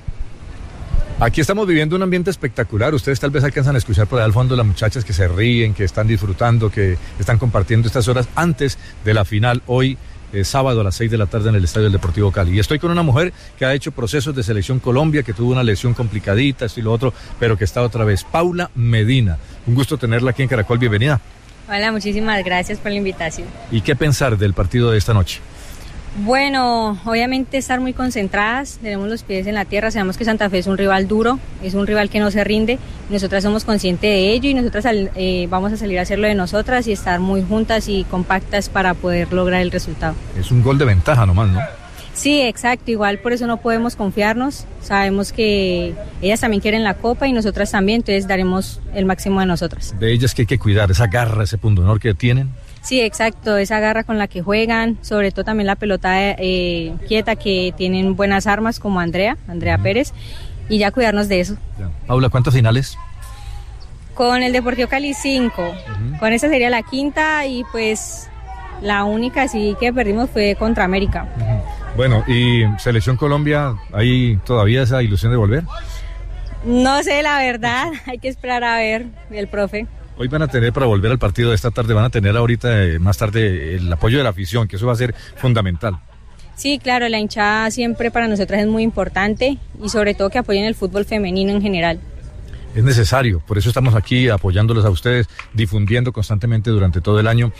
A: Aquí estamos viviendo un ambiente espectacular. Ustedes tal vez alcanzan a escuchar por ahí al fondo las muchachas que se ríen, que están disfrutando, que están compartiendo estas horas antes de la final hoy, sábado a las 6 de la tarde en el Estadio del Deportivo Cali. Y estoy con una mujer que ha hecho procesos de selección Colombia, que tuvo una lesión complicadita, esto y lo otro, pero que está otra vez. Paula Medina. Un gusto tenerla aquí en Caracol. Bienvenida.
L: Hola, muchísimas gracias por la invitación.
A: ¿Y qué pensar del partido de esta noche?
L: Bueno, obviamente estar muy concentradas, tenemos los pies en la tierra, sabemos que Santa Fe es un rival duro, es un rival que no se rinde, nosotras somos conscientes de ello y nosotras vamos a salir a hacerlo de nosotras y estar muy juntas y compactas para poder lograr el resultado.
A: Es un gol de ventaja nomás, ¿no?
L: Sí, exacto, igual por eso no podemos confiarnos, sabemos que ellas también quieren la copa y nosotras también, entonces daremos el máximo de nosotras.
A: De ellas que hay que cuidar, esa garra, ese punto honor que tienen.
L: Sí, exacto, esa garra con la que juegan, sobre todo también la pelota quieta, que tienen buenas armas como Andrea Pérez, y ya cuidarnos de eso.
A: Ya. Paula, ¿cuántas finales?
L: Con el Deportivo Cali 5, con esa sería la quinta y pues la única sí que perdimos fue contra América.
A: Bueno, ¿y Selección Colombia, hay todavía esa ilusión de volver?
L: No sé, la verdad, hay que esperar a ver el profe.
A: Hoy van a tener, para volver al partido de esta tarde, van a tener ahorita, más tarde, el apoyo de la afición, que eso va a ser fundamental.
L: Sí, claro, la hinchada siempre para nosotras es muy importante y sobre todo que apoyen el fútbol femenino en general.
A: Es necesario, por eso estamos aquí apoyándolos a ustedes, difundiendo constantemente durante todo el año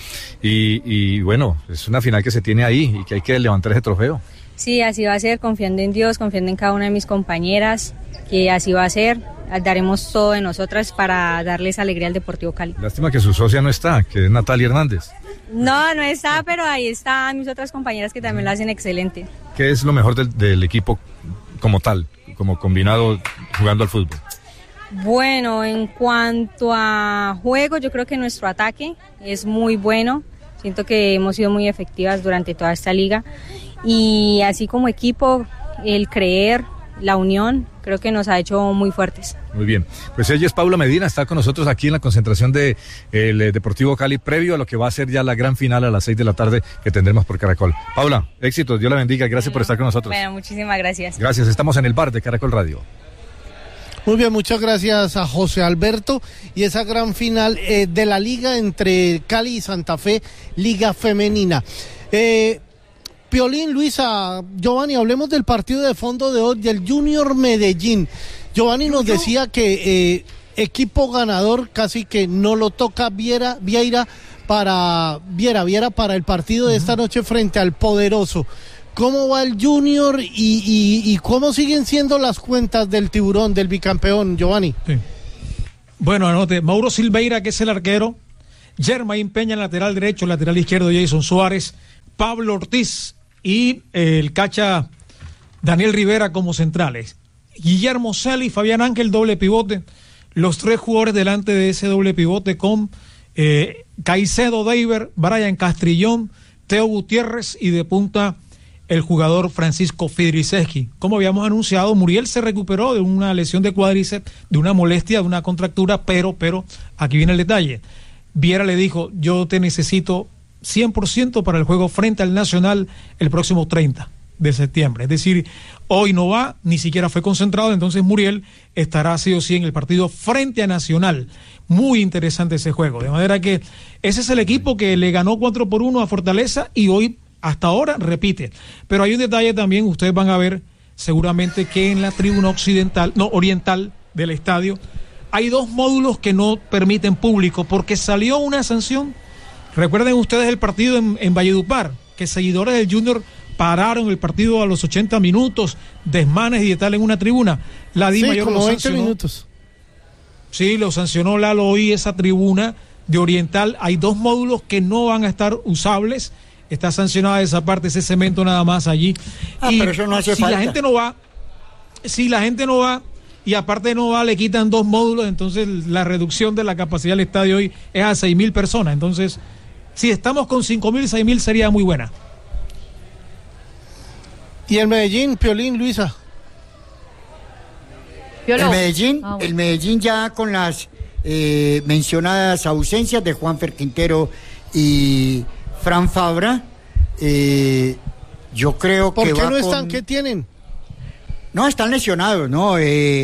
A: y bueno, es una final que se tiene ahí y que hay que levantar ese trofeo.
L: Sí, así va a ser, confiando en Dios, confiando en cada una de mis compañeras, que así va a ser. Daremos todo de nosotras para darles alegría al Deportivo Cali.
A: Lástima que su socia no está, que es Natalia Hernández.
L: No está, pero ahí están mis otras compañeras que también lo hacen excelente.
A: ¿Qué es lo mejor del equipo como tal, como combinado jugando al fútbol?
L: Bueno, en cuanto a juego, yo creo que nuestro ataque es muy bueno. Siento que hemos sido muy efectivas durante toda esta liga. Y así como equipo, el creer, la unión, creo que nos ha hecho muy fuertes.
A: Muy bien, pues ella es Paula Medina, está con nosotros aquí en la concentración de el Deportivo Cali, previo a lo que va a ser ya la gran final a las 6 de la tarde que tendremos por Caracol. Paula, éxitos, Dios la bendiga, gracias por estar con nosotros.
L: Bueno, muchísimas gracias.
A: Gracias, estamos en el bar de Caracol Radio.
C: Muy bien, muchas gracias a José Alberto, y esa gran final de la liga entre Cali y Santa Fe, liga femenina. Piolín, Luisa, Giovanni, hablemos del partido de fondo de hoy del Junior Medellín. Giovanni nos decía que equipo ganador casi que no lo toca Viera para el partido de esta noche frente al Poderoso. ¿Cómo va el Junior y cómo siguen siendo las cuentas del tiburón, del bicampeón, Giovanni?
I: Sí. Bueno, anote, Mauro Silveira, que es el arquero, Germain Peña, lateral derecho, lateral izquierdo Jason Suárez, Pablo Ortiz y el cacha Daniel Rivera como centrales. Guillermo Celi, Fabián Ángel, doble pivote. Los tres jugadores delante de ese doble pivote con Caicedo, Deiber, Brian Castrillón, Teo Gutiérrez y de punta el jugador Francisco Fidriceski. Como habíamos anunciado, Muriel se recuperó de una lesión de cuádriceps, de una molestia, de una contractura, pero aquí viene el detalle. Viera le dijo, yo te necesito 100% para el juego frente al Nacional el próximo 30 de septiembre. Es decir, hoy no va, ni siquiera fue concentrado, entonces Muriel estará sí o sí en el partido frente a Nacional. Muy interesante ese juego, de manera que ese es el equipo que le ganó 4-1 a Fortaleza y hoy, hasta ahora, repite. Pero hay un detalle también, ustedes van a ver seguramente que en la tribuna oriental del estadio hay dos módulos que no permiten público porque salió una sanción. Recuerden ustedes el partido en Valledupar, que seguidores del Junior pararon el partido a los 80 minutos, desmanes y de tal en una tribuna. La DIMAYOR
C: como
I: lo
C: 20
I: sancionó.
C: minutos.
I: Sí, lo sancionó Lalo hoy esa tribuna de Oriental. Hay dos módulos que no van a estar usables. Está sancionada esa parte, ese cemento nada más allí.
F: Pero eso no hace falta.
I: Si la gente no va y aparte no va, le quitan dos módulos, entonces la reducción de la capacidad del estadio hoy es a 6.000 personas. Entonces, si estamos con 5.000, 6.000 sería muy buena.
C: ¿Y el Medellín, Piolín, Luisa?
F: El Medellín ya con las mencionadas ausencias de Juanfer Quintero y Fran Fabra, yo creo que
C: ¿Por qué no están? ¿Qué tienen?
F: No, están lesionados, ¿no?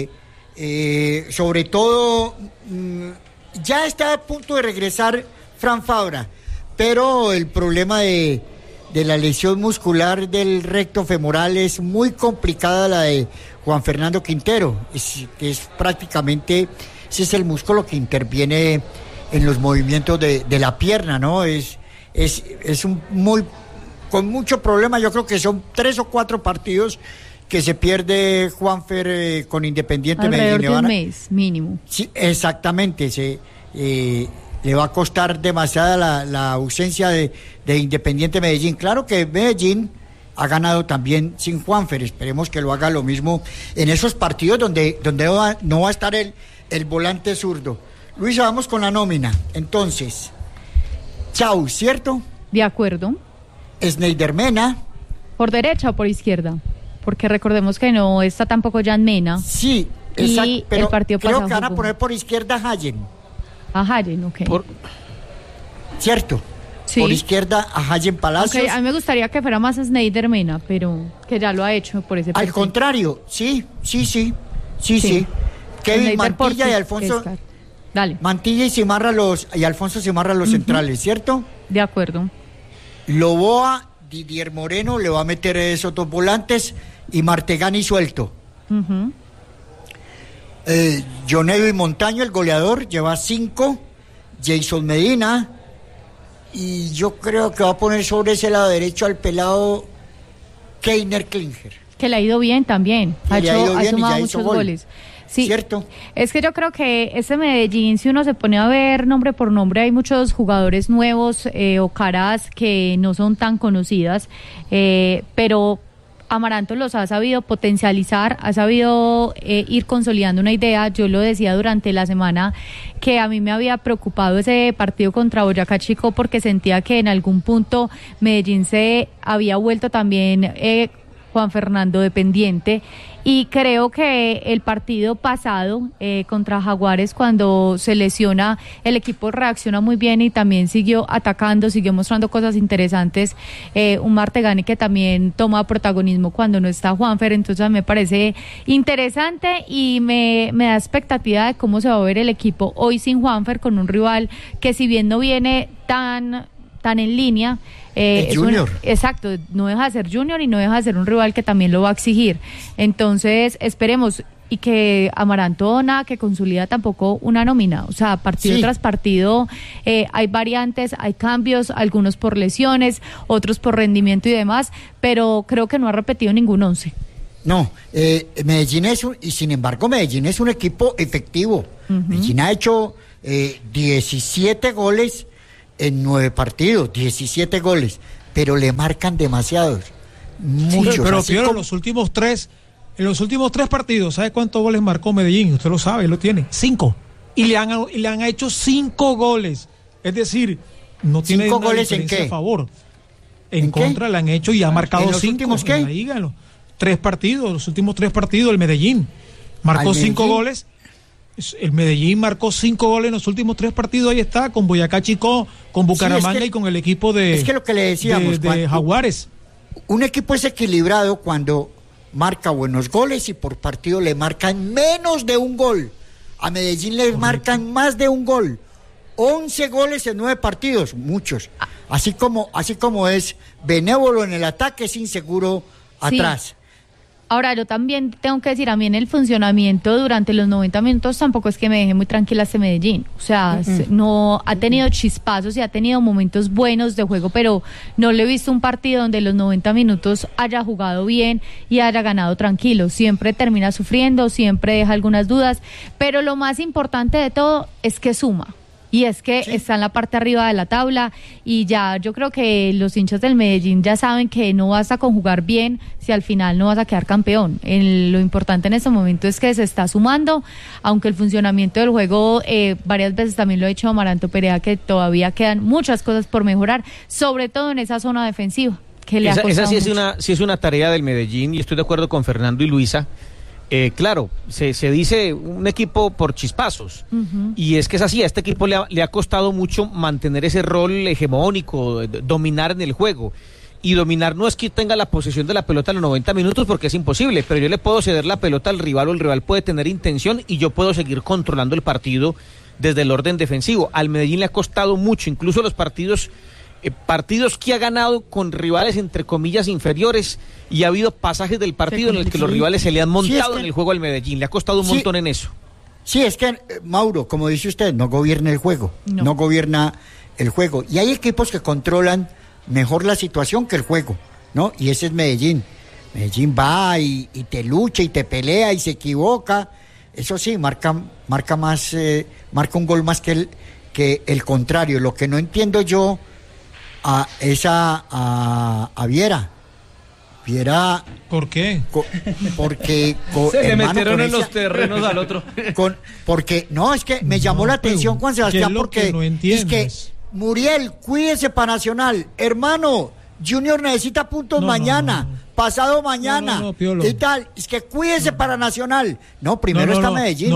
F: Sobre todo, ya está a punto de regresar Fran Fabra, pero el problema de la lesión muscular del recto femoral es muy complicada, la de Juan Fernando Quintero, es prácticamente, ese es el músculo que interviene en los movimientos de la pierna, ¿no? Es con mucho problema. Yo creo que son 3 o 4 partidos que se pierde Juanfer con Independiente Medellín.
G: Alrededor de un mes mínimo.
F: Sí, exactamente. Le va a costar demasiada la ausencia de Independiente Medellín. Claro que Medellín ha ganado también sin Juanfer. Esperemos que lo haga lo mismo en esos partidos donde no va a estar el volante zurdo. Luisa, vamos con la nómina. Entonces, Chau, ¿cierto?
G: De acuerdo.
F: Sneider Mena.
G: ¿Por derecha o por izquierda? Porque recordemos que no está tampoco Jan Mena.
F: Sí, exacto. Pero
G: el partido
F: creo
G: pasado
F: que van a poner por izquierda a Hayen.
G: A Hayen, ok.
F: ¿Cierto?
G: Sí.
F: Por izquierda a Hayen Palacios.
G: Okay, a mí me gustaría que fuera más Sneider Mena, pero que ya lo ha hecho por ese perfil.
F: Al contrario, sí. Kevin Mantilla y Alfonso.
G: Dale.
F: Mantilla y Alfonso Cimarra los centrales, ¿cierto?
G: De acuerdo.
F: Loboa, Didier Moreno, le va a meter esos dos volantes y Martegani suelto. Jonedo y Montaño, el goleador, lleva 5. Jason Medina. Y yo creo que va a poner sobre ese lado derecho al pelado Keiner Klinger.
G: Que le ha ido bien también. Ha sumado muchos goles. Sí,
F: ¿cierto?
G: Es que yo creo que este Medellín, si uno se pone a ver nombre por nombre, hay muchos jugadores nuevos o caras que no son tan conocidas, pero Amaranto los ha sabido potencializar, ha sabido ir consolidando una idea. Yo lo decía durante la semana que a mí me había preocupado ese partido contra Boyacá Chico porque sentía que en algún punto Medellín se había vuelto también Juan Fernando dependiente, y creo que el partido pasado contra Jaguares, cuando se lesiona, el equipo reacciona muy bien y también siguió atacando, siguió mostrando cosas interesantes. Un Martegani que también toma protagonismo cuando no está Juanfer, entonces me parece interesante y me da expectativa de cómo se va a ver el equipo hoy sin Juanfer, con un rival que, si bien no viene tan en línea,
F: Junior.
G: Exacto, no deja de ser Junior y no deja de ser un rival que también lo va a exigir. Entonces esperemos, y que Amaranto nada que consolida tampoco una nómina, o sea, partido tras partido hay variantes, hay cambios, algunos por lesiones, otros por rendimiento y demás, pero creo que no ha repetido ningún 11.
F: No, Medellín y sin embargo Medellín es un equipo efectivo. Medellín ha hecho 17 goles en 9 partidos, 17 goles, pero le marcan demasiados, muchos.
I: Sí, pero Piero, en los últimos tres partidos, ¿sabe cuántos goles marcó Medellín? Usted lo sabe, lo tiene, 5, y le han hecho 5 goles, es decir, no tiene
F: 5
I: una
F: goles
I: diferencia
F: ¿en qué?
I: a favor, en contra qué? Le han hecho y ha marcado 5
F: últimos qué?
I: Los últimos 3 partidos el Medellín marcó 5 goles. El Medellín marcó 5 goles en los últimos 3 partidos, ahí está, con Boyacá Chicó, con Bucaramanga y con el equipo de,
F: es que lo que le decíamos,
I: de Jaguares.
F: Un equipo es equilibrado cuando marca buenos goles y por partido le marcan menos de un gol. A Medellín le marcan más de un gol. 11 goles en 9 partidos, muchos. Así como es benévolo en el ataque, es inseguro atrás.
G: Ahora, yo también tengo que decir, a mí en el funcionamiento durante los 90 minutos tampoco es que me deje muy tranquila este Medellín. O sea, no ha tenido chispazos y ha tenido momentos buenos de juego, pero no le he visto un partido donde los 90 minutos haya jugado bien y haya ganado tranquilo. Siempre termina sufriendo, siempre deja algunas dudas, pero lo más importante de todo es que suma. Y es que está en la parte arriba de la tabla y ya yo creo que los hinchas del Medellín ya saben que no vas a conjugar bien si al final no vas a quedar campeón. Lo importante en este momento es que se está sumando, aunque el funcionamiento del juego varias veces también lo ha dicho Amaranto Perea, que todavía quedan muchas cosas por mejorar, sobre todo en esa zona defensiva. Que le
K: esa sí
G: mucho.
K: es una tarea del Medellín y estoy de acuerdo con Fernando y Luisa. Claro, se dice un equipo por chispazos, y es que es así. A este equipo le ha costado mucho mantener ese rol hegemónico, dominar en el juego. Y dominar no es que tenga la posesión de la pelota en los 90 minutos, porque es imposible, pero yo le puedo ceder la pelota al rival, o el rival puede tener intención y yo puedo seguir controlando el partido desde el orden defensivo. Al Medellín le ha costado mucho, incluso los partidos que ha ganado con rivales entre comillas inferiores, y ha habido pasajes del partido en el que los rivales se le han montado en el juego al Medellín. Le ha costado un montón en eso.
F: Sí, es que Mauro, como dice usted, no gobierna el juego, no gobierna el juego, y hay equipos que controlan mejor la situación que el juego, ¿no? Y ese es Medellín. Medellín va y te lucha y te pelea y se equivoca. Eso sí, marca más, marca un gol más que el contrario. Lo que no entiendo yo es a Viera. Viera.
I: ¿Por qué?
F: Porque
E: se le metieron en los terrenos al otro.
F: Porque no, es que me llamó la atención Juan Sebastián, porque es que Muriel, cuídese para Nacional, hermano. Junior necesita puntos mañana, pasado mañana y tal. Es que cuídese para Nacional. No, primero está Medellín.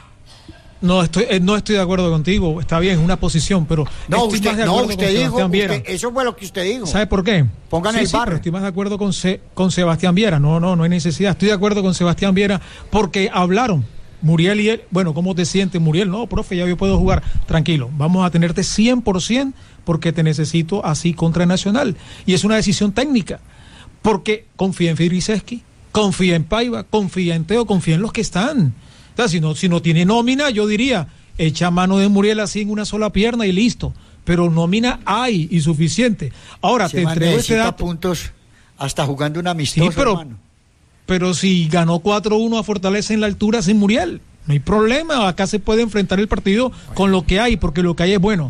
I: No estoy de acuerdo contigo. Está bien, es una posición, pero
F: usted dijo, eso fue lo que usted dijo.
I: ¿Sabe por qué?
F: Pongan el barro.
I: Estoy más de acuerdo con Sebastián Viera. No hay necesidad. Estoy de acuerdo con Sebastián Viera porque hablaron Muriel y él. Bueno, ¿cómo te sientes, Muriel? No, profe, ya yo puedo jugar. Tranquilo, vamos a tenerte 100% porque te necesito así contra Nacional. Y es una decisión técnica, porque confía en Firiseski, confía en Paiva, confía en Teo, confía en los que están. O sea, si no tiene nómina, yo diría, echa mano de Muriel así en una sola pierna y listo. Pero nómina hay y suficiente. Ahora, te entrego este dato.
F: Puntos hasta jugando un amistoso,
I: sí,
F: hermano.
I: Pero si ganó 4-1 a Fortaleza en la altura sin Muriel, no hay problema. Acá se puede enfrentar el partido con lo que hay, porque lo que hay es bueno.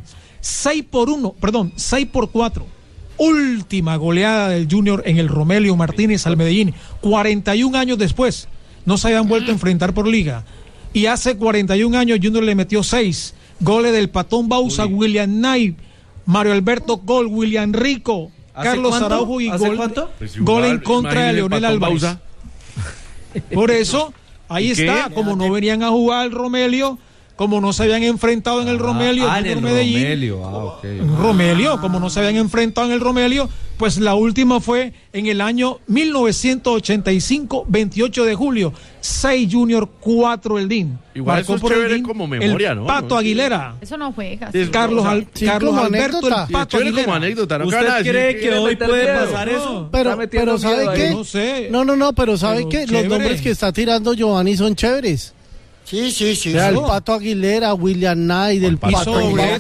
I: 6-4. Última goleada del Junior en el Romelio Martínez al Medellín. 41 años después. No se habían vuelto a enfrentar por liga. Y hace 41 años Junior le metió 6 goles del Patón Bausa, William Knight, Mario Alberto Gol, William Rico, Carlos Araujo y gol en contra de Leonel Álvarez. Por eso, ahí está, como no venían a jugar el Romelio, como no se habían enfrentado en el Romelio,
E: en el Romelio, okay.
I: Romelio, como no se habían enfrentado en el Romelio, pues la última fue en el año 1985, 28 de julio, 6 Junior, 4 el DIN.
H: Igual marcó eso es chévere como memoria,
I: el
H: ¿no?
I: Pato Aguilera.
G: Eso no juega.
I: Carlos Alberto, el Pato Aguilera.
H: Como anécdota, ¿no?
E: ¿Usted cree que hoy puede pasar eso?
C: Pero ¿sabe qué?
I: No sé.
C: No, pero ¿sabe qué? Los nombres que está tirando Giovanni son chéveres.
F: Sí.
C: El Pato Aguilera, William Knight, el Pato Aguilera,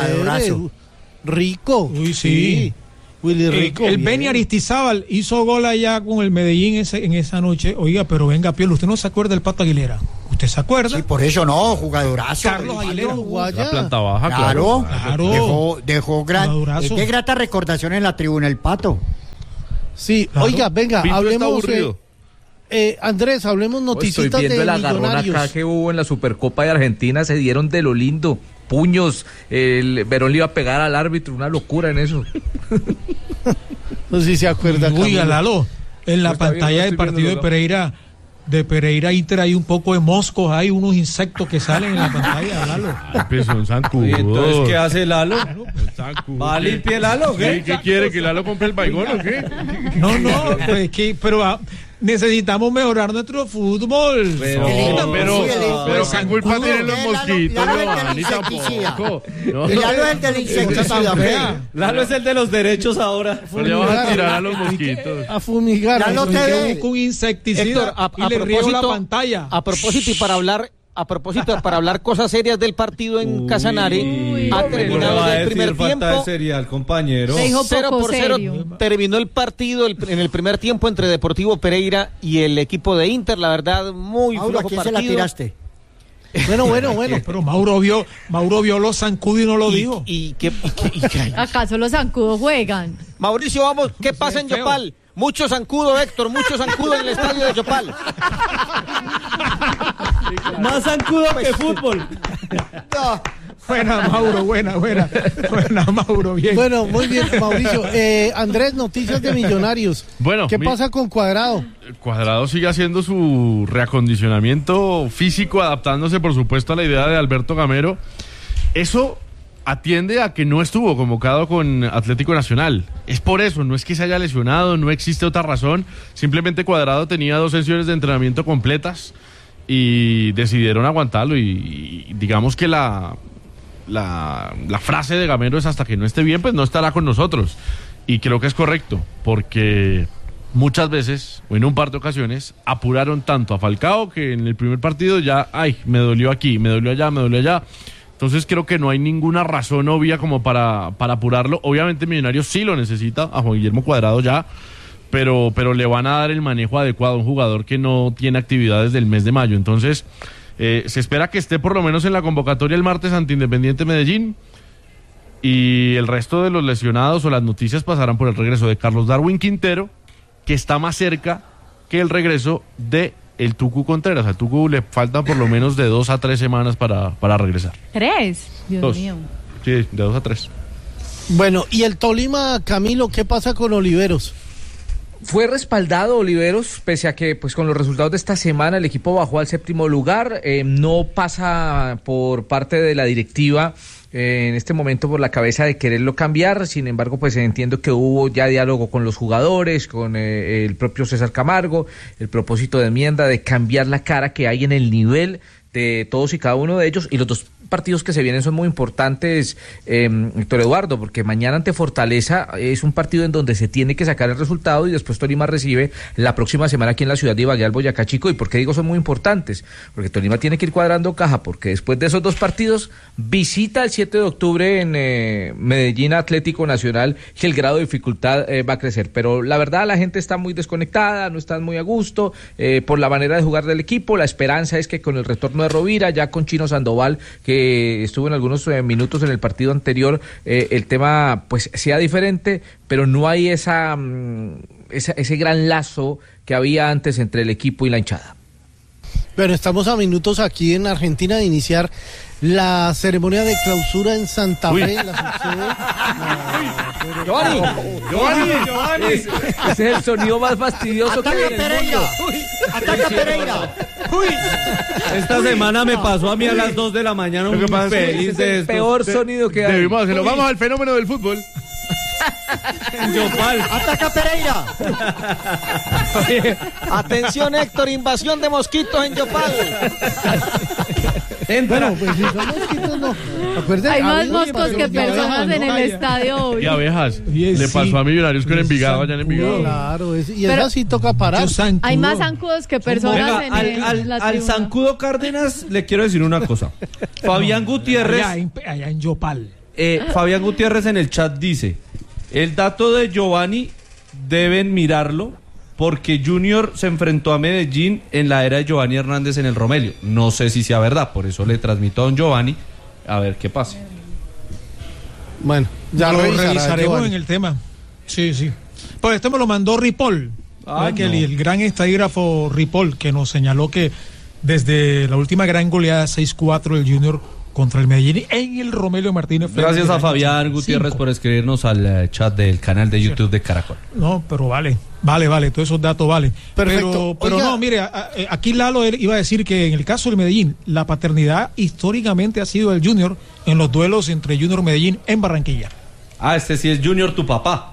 C: Rico.
I: Uy, sí.
C: Willy Rico.
I: El Beni Aristizábal hizo gol allá con el Medellín en esa noche. Oiga, pero venga, Pielo, ¿usted no se acuerda del Pato Aguilera? ¿Usted se acuerda?
F: Sí, por eso no, jugadorazo.
I: Carlos Aguilera jugó allá.
H: La planta baja,
F: claro. Dejó qué grata recordación en la tribuna el Pato.
C: Sí, claro. Oiga, venga,
H: Pinto
C: hablemos. Andrés, hablemos noticitas
M: estoy viendo
C: de
M: el agarrón
C: Millonarios.
M: acá que hubo en la Supercopa de Argentina, se dieron de lo lindo, puños, el Verón le iba a pegar al árbitro, una locura en eso.
C: No sé si se acuerda.
I: Oiga, Lalo, en la pantalla del partido de Pereira Inter hay un poco de moscos, hay unos insectos que salen en la pantalla, Lalo.
H: Pues son zancudos.
E: Entonces, ¿qué hace Lalo? ¿Va a limpiar Lalo?
H: ¿Qué quiere? ¿Que Lalo compre el baigón o qué?
I: No, pues pero necesitamos mejorar nuestro fútbol.
H: Pero ¿qué culpa tienen los mosquitos? Tampoco.
F: Lalo es el del insecticida.
E: Lalo es el de los derechos ahora.
H: Le vas a tirar a los mosquitos.
C: A fumigar.
F: Lalo te ve.
I: Con insecticida y le riego la pantalla.
K: A propósito y para hablar cosas serias del partido en Casanare, ha terminado el primer tiempo.
E: Serial, compañero.
K: 0-0 terminó el partido en el primer tiempo entre Deportivo Pereira y el equipo de Inter. La verdad, muy
F: Mauro,
K: flojo
F: ¿a quién
K: partido.
F: se la tiraste?
C: Bueno.
I: Pero Mauro vio los zancudos y no lo dijo.
G: ¿Acaso los zancudos juegan?
K: Mauricio, vamos, ¿qué pasa en Yopal? Mucho zancudo, Héctor, mucho zancudo en el estadio de Yopal.
E: Más zancudo que fútbol.
C: No.
I: Buena, Mauro, buena, Mauro, bien.
C: Bueno, muy bien, Mauricio. Andrés, noticias de Millonarios.
H: Bueno,
C: ¿qué pasa con Cuadrado?
H: Cuadrado sigue haciendo su reacondicionamiento físico, adaptándose, por supuesto, a la idea de Alberto Gamero. Eso atiende a que no estuvo convocado con Atlético Nacional. Es por eso, no es que se haya lesionado, no existe otra razón. Simplemente Cuadrado tenía 2 sesiones de entrenamiento completas y decidieron aguantarlo. Y digamos que la frase de Gamero es: hasta que no esté bien, pues no estará con nosotros. Y creo que es correcto, porque muchas veces, o en un par de ocasiones, apuraron tanto a Falcao que en el primer partido ya, me dolió aquí, me dolió allá. Entonces creo que no hay ninguna razón obvia como para apurarlo. Obviamente Millonarios sí lo necesita, a Juan Guillermo Cuadrado ya, pero le van a dar el manejo adecuado a un jugador que no tiene actividades del mes de mayo. Entonces se espera que esté por lo menos en la convocatoria el martes ante Independiente Medellín, y el resto de los lesionados o las noticias pasarán por el regreso de Carlos Darwin Quintero, que está más cerca que el regreso de el Tucu Contreras. Al Tucu le faltan por lo menos de 2 a 3 semanas para regresar.
G: 3, Dios mío.
H: Sí, de 2 a 3.
C: Bueno, y el Tolima, Camilo, ¿qué pasa con Oliveros?
M: Fue respaldado Oliveros, pese a que pues con los resultados de esta semana el equipo bajó al 7º lugar. No pasa por parte de la directiva en este momento por la cabeza de quererlo cambiar. Sin embargo, pues entiendo que hubo ya diálogo con los jugadores, con el propio César Camargo, el propósito de enmienda de cambiar la cara que hay en el nivel de todos y cada uno de ellos, y los 2 partidos que se vienen son muy importantes, Héctor Eduardo, porque mañana ante Fortaleza es un partido en donde se tiene que sacar el resultado, y después Tolima recibe la próxima semana aquí en la ciudad de Ibagué al Boyacá Chico. ¿Y por qué digo son muy importantes? Porque Tolima tiene que ir cuadrando caja, porque después de esos 2 partidos visita el 7 de octubre en Medellín Atlético Nacional, y el grado de dificultad va a crecer. Pero la verdad, la gente está muy desconectada, no están muy a gusto por la manera de jugar del equipo. La esperanza es que con el retorno de Rovira, ya con Chino Sandoval, que estuvo en algunos minutos en el partido anterior, el tema pues sea diferente, pero no hay ese gran lazo que había antes entre el equipo y la hinchada.
C: Bueno, estamos a minutos aquí en Argentina de iniciar la ceremonia de clausura en Santa Fe.
M: Giovanni. Ese es el sonido más fastidioso que hay en el mundo.
F: ¡Ataca Pereira!
E: Esta semana me pasó a mí a las 2 de la mañana un feliz de esto.
M: Peor sonido que hay.
H: Debimos hacerlo. Vamos al fenómeno del fútbol.
E: Yopal.
F: ¡Ataca Pereira!
K: Atención, Héctor, invasión de mosquitos en Yopal.
C: Bueno, pues si son mosquitos, no. Acuérdense,
G: Hay más moscos que personas en el estadio hoy.
H: Y abejas. Le pasó a Millonarios con Envigado allá en Envigado.
C: Claro, y eso sí toca parar.
G: Hay más zancudos que personas en la
E: al zancudo Cárdenas le quiero decir una cosa. Fabián Gutiérrez.
I: Allá en Yopal.
E: Fabián Gutiérrez en el chat dice: el dato de Giovanni deben mirarlo porque Junior se enfrentó a Medellín en la era de Giovanni Hernández en el Romelio. No sé si sea verdad, por eso le transmito a don Giovanni a ver qué pasa.
C: Bueno, ya lo
I: revisaremos en el tema. Sí. Pues esto me lo mandó Ripoll. El gran estadígrafo Ripoll, que nos señaló que desde la última gran goleada 6-4 el Junior contra el Medellín en el Romelio Martínez.
E: Gracias a Fabián Gutiérrez por escribirnos al chat del canal de YouTube de Caracol.
I: No, pero vale, todos esos datos valen.
C: Perfecto.
I: Pero no, mire, aquí Lalo iba a decir que en el caso del Medellín, la paternidad históricamente ha sido el Junior en los duelos entre Junior y Medellín en Barranquilla.
E: Este sí es Junior, tu papá.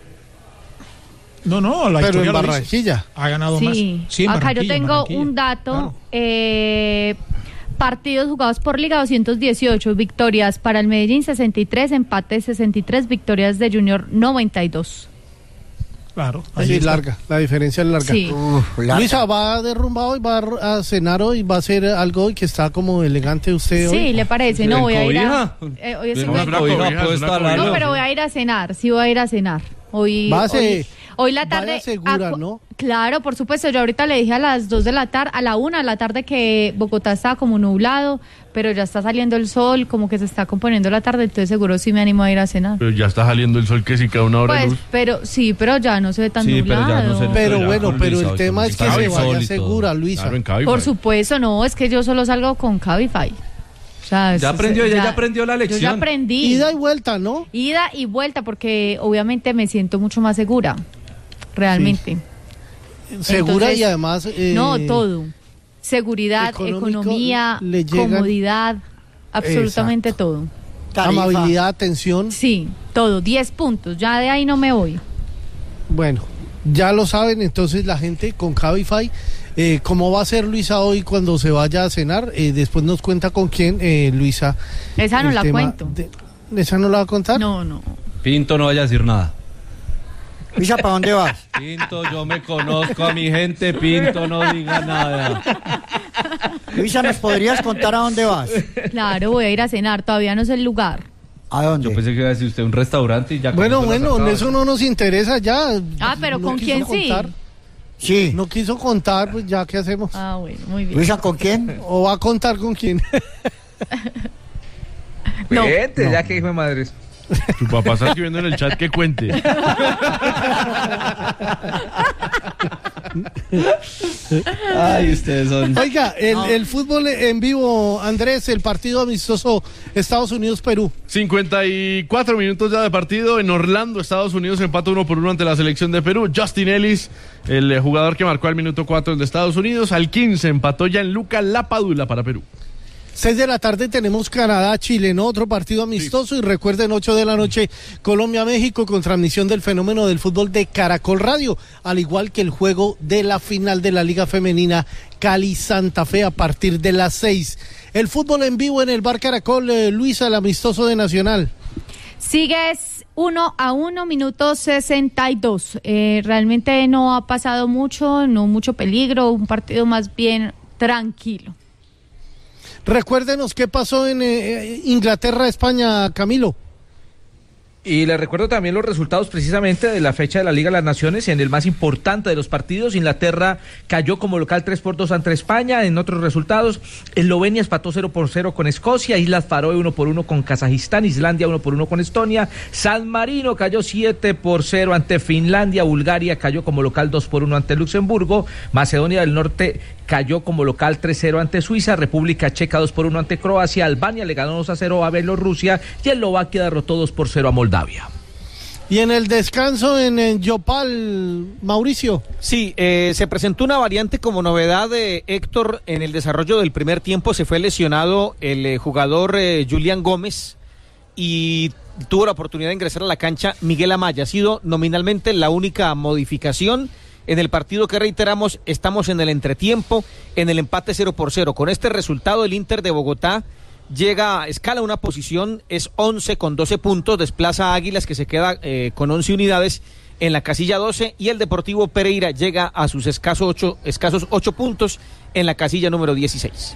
I: No, la
C: pero
I: historia
C: en Barranquilla
I: ha ganado más.
G: Sí, acá yo tengo un dato. Claro. Partidos jugados por Liga 218, victorias para el Medellín 63, empates 63, victorias de Junior 92.
C: Claro, así es larga, la diferencia es larga.
G: Sí.
C: Luisa, ¿va derrumbado y va a cenar hoy? ¿Va a hacer algo y que está como elegante usted hoy?
G: Sí, ¿le parece? No, voy a ir a...
H: Pero
G: voy a ir a cenar, sí voy a ir a cenar. Hoy la tarde.
C: Vaya segura, ¿no?
G: Claro, por supuesto. Yo ahorita le dije a las 2 de la tarde, a la 1 de la tarde que Bogotá estaba como nublado, pero ya está saliendo el sol, como que se está componiendo la tarde, entonces seguro sí me animo a ir a cenar.
H: Pero ya está saliendo el sol que sí cada una hora de luz.
G: Pero ya no se ve tan nublado.
C: Pero el tema es que se vaya segura, Luisa.
G: Por supuesto, no, es que yo solo salgo con Cabify.
E: Ya aprendió la lección.
G: Yo ya aprendí.
C: Ida y vuelta, ¿no?
G: Ida y vuelta, porque obviamente me siento mucho más segura. Realmente.
C: Sí. Segura. Entonces, y además...
G: no, todo. Seguridad, economía, comodidad, absolutamente todo.
C: Tarifa. Amabilidad, atención.
G: Sí, todo, 10 puntos. Ya de ahí no me voy.
C: Bueno, ya lo saben entonces la gente con Cabify. ¿Cómo va a ser Luisa hoy cuando se vaya a cenar? Después nos cuenta con quién, Luisa.
G: Esa no la cuento.
C: ¿Esa no la va a contar?
G: No.
E: Pinto, no vaya a decir nada.
F: Luisa, ¿para dónde vas?
E: Pinto, yo me conozco a mi gente. Pinto, no diga nada.
F: Luisa, ¿nos podrías contar a dónde vas?
G: Claro, voy a ir a cenar. Todavía no sé el lugar.
F: ¿A dónde?
E: Yo pensé que iba a decir usted un restaurante y ya.
C: Bueno, eso no nos interesa ya.
G: Pero ¿con quién
C: contar.
F: Sí.
C: No quiso contar, pues ya, ¿qué hacemos?
G: Bueno, muy bien.
F: Luisa, ¿con quién?
C: ¿O va a contar con quién?
M: No. Ya que hijo de madres.
H: Tu papá está escribiendo en el chat que cuente.
E: Ay, ustedes son...
C: Oiga, el fútbol en vivo, Andrés, el partido amistoso Estados Unidos-Perú.
H: 54 minutos ya de partido en Orlando, Estados Unidos empata 1-1 ante la selección de Perú. Justin Ellis, el jugador que marcó al minuto 4 de Estados Unidos, al 15 empató Gianluca Lapadula para Perú.
C: 6 de la tarde tenemos Canadá-Chile, ¿no? Otro partido amistoso. Sí. Y recuerden, 8 de la noche, Colombia-México, con transmisión del fenómeno del fútbol de Caracol Radio, al igual que el juego de la final de la Liga Femenina Cali-Santa Fe a partir de las 6. El fútbol en vivo en el Bar Caracol, Luisa, el amistoso de Nacional.
G: Sigues 1-1, minuto 62. Realmente no ha pasado mucho, no mucho peligro, un partido más bien tranquilo.
C: Recuérdenos qué pasó en Inglaterra-España, Camilo.
M: Y les recuerdo también los resultados precisamente de la fecha de la Liga de las Naciones. En el más importante de los partidos, Inglaterra cayó como local 3-2 ante España. En otros resultados, Eslovenia empató 0-0 con Escocia, Islas Faroe 1-1 con Kazajistán, Islandia 1-1 con Estonia, San Marino cayó 7-0 ante Finlandia, Bulgaria cayó como local 2-1 ante Luxemburgo, Macedonia del Norte cayó como local 3-0 ante Suiza, República Checa 2-1 ante Croacia, Albania le ganó 2-0 a Bielorrusia y Eslovaquia derrotó 2-0 a Moldavia.
C: Y en el descanso en Yopal, Mauricio.
K: Sí, se presentó una variante como novedad de Héctor en el desarrollo del primer tiempo. Se fue lesionado el jugador Julián Gómez y tuvo la oportunidad de ingresar a la cancha Miguel Amaya. Ha sido nominalmente la única modificación en el partido que, reiteramos, estamos en el entretiempo, en el empate 0-0. Con este resultado, el Inter de Bogotá escala una posición, es 11 con 12 puntos, desplaza a Águilas, que se queda con 11 unidades en la casilla 12, y el Deportivo Pereira llega a sus escasos 8 puntos en la casilla número 16.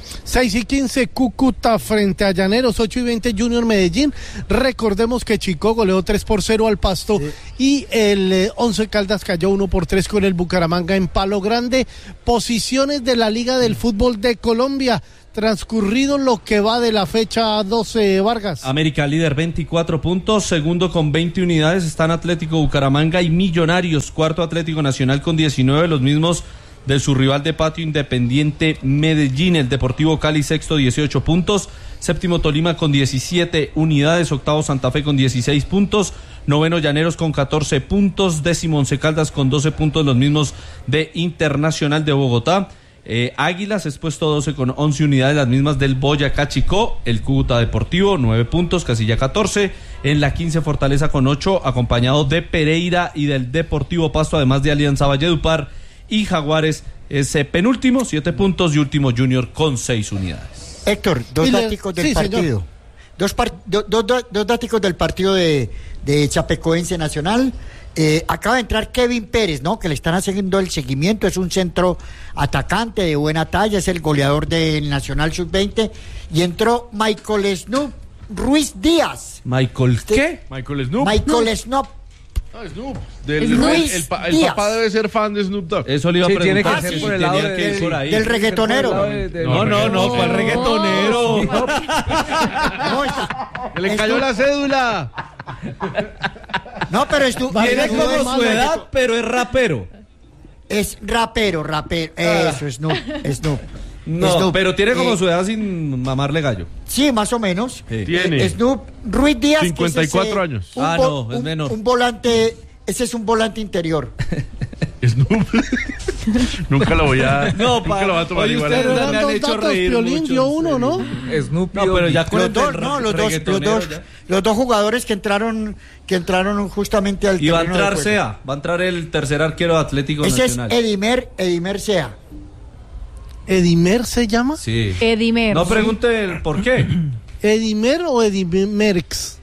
C: 6:15 Cúcuta frente a Llaneros, 8:20 Junior Medellín. Recordemos que Chico goleó 3-0 al Pasto, y el Once Caldas cayó 1-3 con el Bucaramanga en Palo Grande. Posiciones de la Liga del Fútbol de Colombia, transcurrido lo que va de la fecha 12, Vargas.
E: América líder 24 puntos, segundo con 20 unidades están Atlético Bucaramanga y Millonarios, cuarto Atlético Nacional con 19, los mismos de su rival de patio Independiente Medellín. El Deportivo Cali sexto 18 puntos, séptimo Tolima con 17 unidades, octavo Santa Fe con 16 puntos, noveno Llaneros con 14 puntos, décimo Once Caldas con 12 puntos, los mismos de Internacional de Bogotá. Águilas es puesto 12 con 11 unidades, las mismas del Boyacá Chicó. El Cúcuta Deportivo 9 puntos, casilla 14. En la 15 Fortaleza con 8, acompañado de Pereira y del Deportivo Pasto, además de Alianza Valledupar. Y Jaguares es penúltimo, 7 puntos, y último Junior con 6 unidades.
F: Héctor, dos dáticos del partido. Dos dáticos del partido de Chapecoense Nacional. Acaba de entrar Kevin Pérez, ¿no? Que le están haciendo el seguimiento, es un centro atacante de buena talla, es el goleador del Nacional Sub-20, y entró Michael Snoop Ruiz Díaz.
E: ¿Michael qué?
H: Michael Snoop.
F: Michael Snoop.
H: Snoop. El papá debe ser fan de Snoop Dogg.
E: Eso le iba a preguntar.
F: Tiene que ser por el lado del reggaetonero.
E: No, fue el reggaetonero.
H: Le cayó la cédula.
F: No, pero
E: tiene como su edad, pero es rapero.
F: Es rapero. Eso, Snoop.
E: No,
F: Snoop,
E: pero tiene como su edad sin mamarle gallo.
F: Sí, más o menos.
E: Sí.
H: Tiene.
F: Snoop Ruiz Díaz.
H: 54 años.
E: No, es menor.
F: Un volante, ese es un volante interior.
H: Snoop. Nunca lo voy a tomar igual.
C: Ustedes me han hecho reír mucho. Dio uno, ¿no?
M: Snoop.
E: No, pero ya con
F: los dos jugadores que entraron justamente al
E: terreno. Y va a entrar
F: de
E: Sea, va a entrar el tercer arquero de Atlético Nacional.
F: Ese es Edimer Sea.
C: ¿Edimer se llama?
E: Sí.
G: Edimer.
E: No pregunte el por qué.
C: ¿Edimer o Edimerx?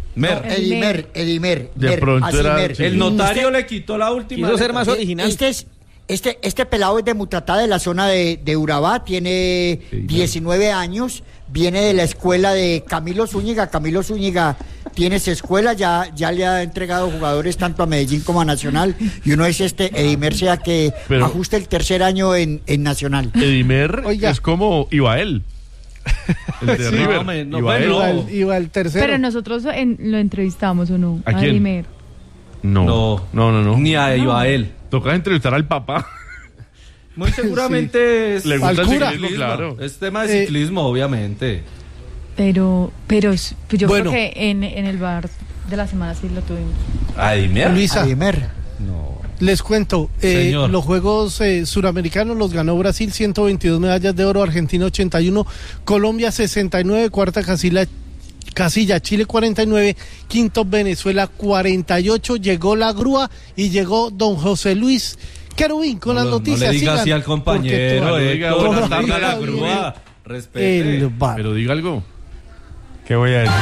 F: Edimer.
H: De pronto era
E: el notario le quitó la última.
K: Quiso ser más original.
F: Este pelado es de Mutatá, de la zona de Urabá, tiene 19 años, viene de la escuela de Camilo Zúñiga. Camilo Zúñiga tiene esa escuela, ya le ha entregado jugadores tanto a Medellín como a Nacional, y uno es Edimer Sea, que ajusta el tercer año en Nacional.
H: Edimer es como Ibael. El de River.
C: Iba el tercero.
G: Pero nosotros lo entrevistamos, ¿o no?
H: ¿A quién?
G: Edimer.
H: No.
E: Ni a Ibael.
H: Toca entrevistar al papá.
E: Muy seguramente
H: le gusta el ciclismo, claro.
E: Es tema de ciclismo, obviamente.
G: Pero yo creo que en el bar de la semana sí lo tuvimos.
E: ¿Edimer?
C: Luisa,
E: no.
C: Les cuento, los Juegos Suramericanos los ganó Brasil, 122 medallas de oro, Argentina 81, Colombia 69, cuarta casilla, Chile 49, quinto Venezuela 48, llegó la grúa y llegó don José Luis Querubín con las noticias.
E: No le diga así al compañero, buenas tardes a la grúa, respete.
H: Pero diga algo. ¿Qué voy a decir?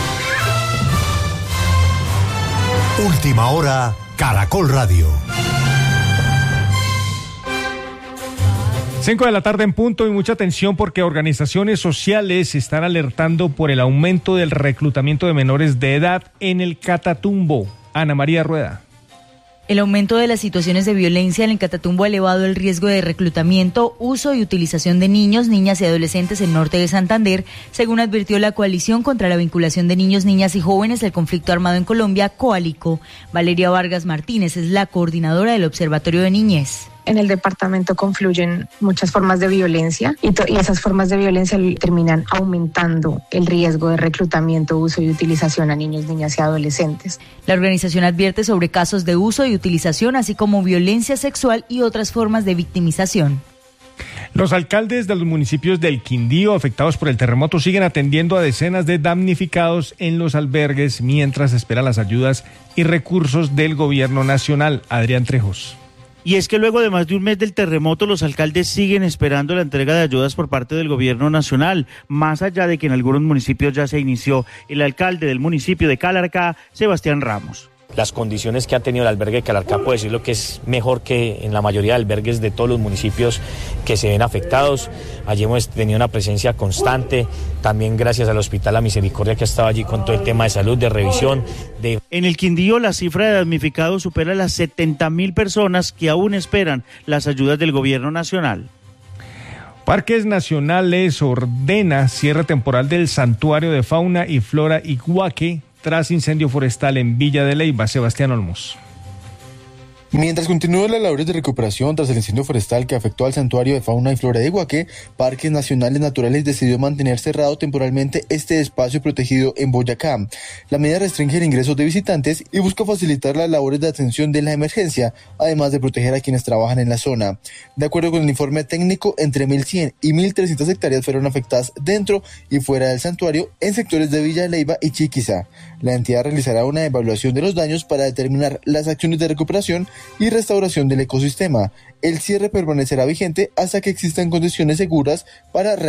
N: Última hora, Caracol Radio.
O: 5 de la tarde en punto y mucha atención porque organizaciones sociales están alertando por el aumento del reclutamiento de menores de edad en el Catatumbo. Ana María Rueda.
P: El aumento de las situaciones de violencia en el Catatumbo ha elevado el riesgo de reclutamiento, uso y utilización de niños, niñas y adolescentes en norte de Santander, según advirtió la Coalición contra la Vinculación de Niños, Niñas y Jóvenes del Conflicto Armado en Colombia, Coalico. Valeria Vargas Martínez es la coordinadora del Observatorio de Niñez.
Q: En el departamento confluyen muchas formas de violencia y esas formas de violencia terminan aumentando el riesgo de reclutamiento, uso y utilización a niños, niñas y adolescentes.
P: La organización advierte sobre casos de uso y utilización, así como violencia sexual y otras formas de victimización.
O: Los alcaldes de los municipios del Quindío afectados por el terremoto siguen atendiendo a decenas de damnificados en los albergues mientras esperan las ayudas y recursos del gobierno nacional. Adrián Trejos.
R: Y es que luego de más de un mes del terremoto, los alcaldes siguen esperando la entrega de ayudas por parte del gobierno nacional, más allá de que en algunos municipios ya se inició. El alcalde del municipio de Calarcá, Sebastián Ramos.
S: Las condiciones que ha tenido el albergue de Calarcá, puedo decirlo que es mejor que en la mayoría de albergues de todos los municipios que se ven afectados. Allí hemos tenido una presencia constante, también gracias al Hospital La Misericordia que ha estado allí con todo el tema de salud, de revisión.
R: En el Quindío la cifra de damnificados supera las 70.000 personas que aún esperan las ayudas del gobierno nacional.
O: Parques Nacionales ordena cierre temporal del Santuario de Fauna y Flora Iguaque tras incendio forestal en Villa de Leyva. Sebastián Olmos.
T: Mientras continúan las labores de recuperación tras el incendio forestal que afectó al Santuario de Fauna y Flora de Iguaque, Parques Nacionales Naturales decidió mantener cerrado temporalmente este espacio protegido en Boyacá. La medida restringe el ingreso de visitantes y busca facilitar las labores de atención de la emergencia, además de proteger a quienes trabajan en la zona. De acuerdo con el informe técnico, entre 1.100 y 1.300 hectáreas fueron afectadas dentro y fuera del santuario en sectores de Villa de Leyva y Chiquiza. La entidad realizará una evaluación de los daños para determinar las acciones de recuperación y restauración del ecosistema. El cierre permanecerá vigente hasta que existan condiciones seguras para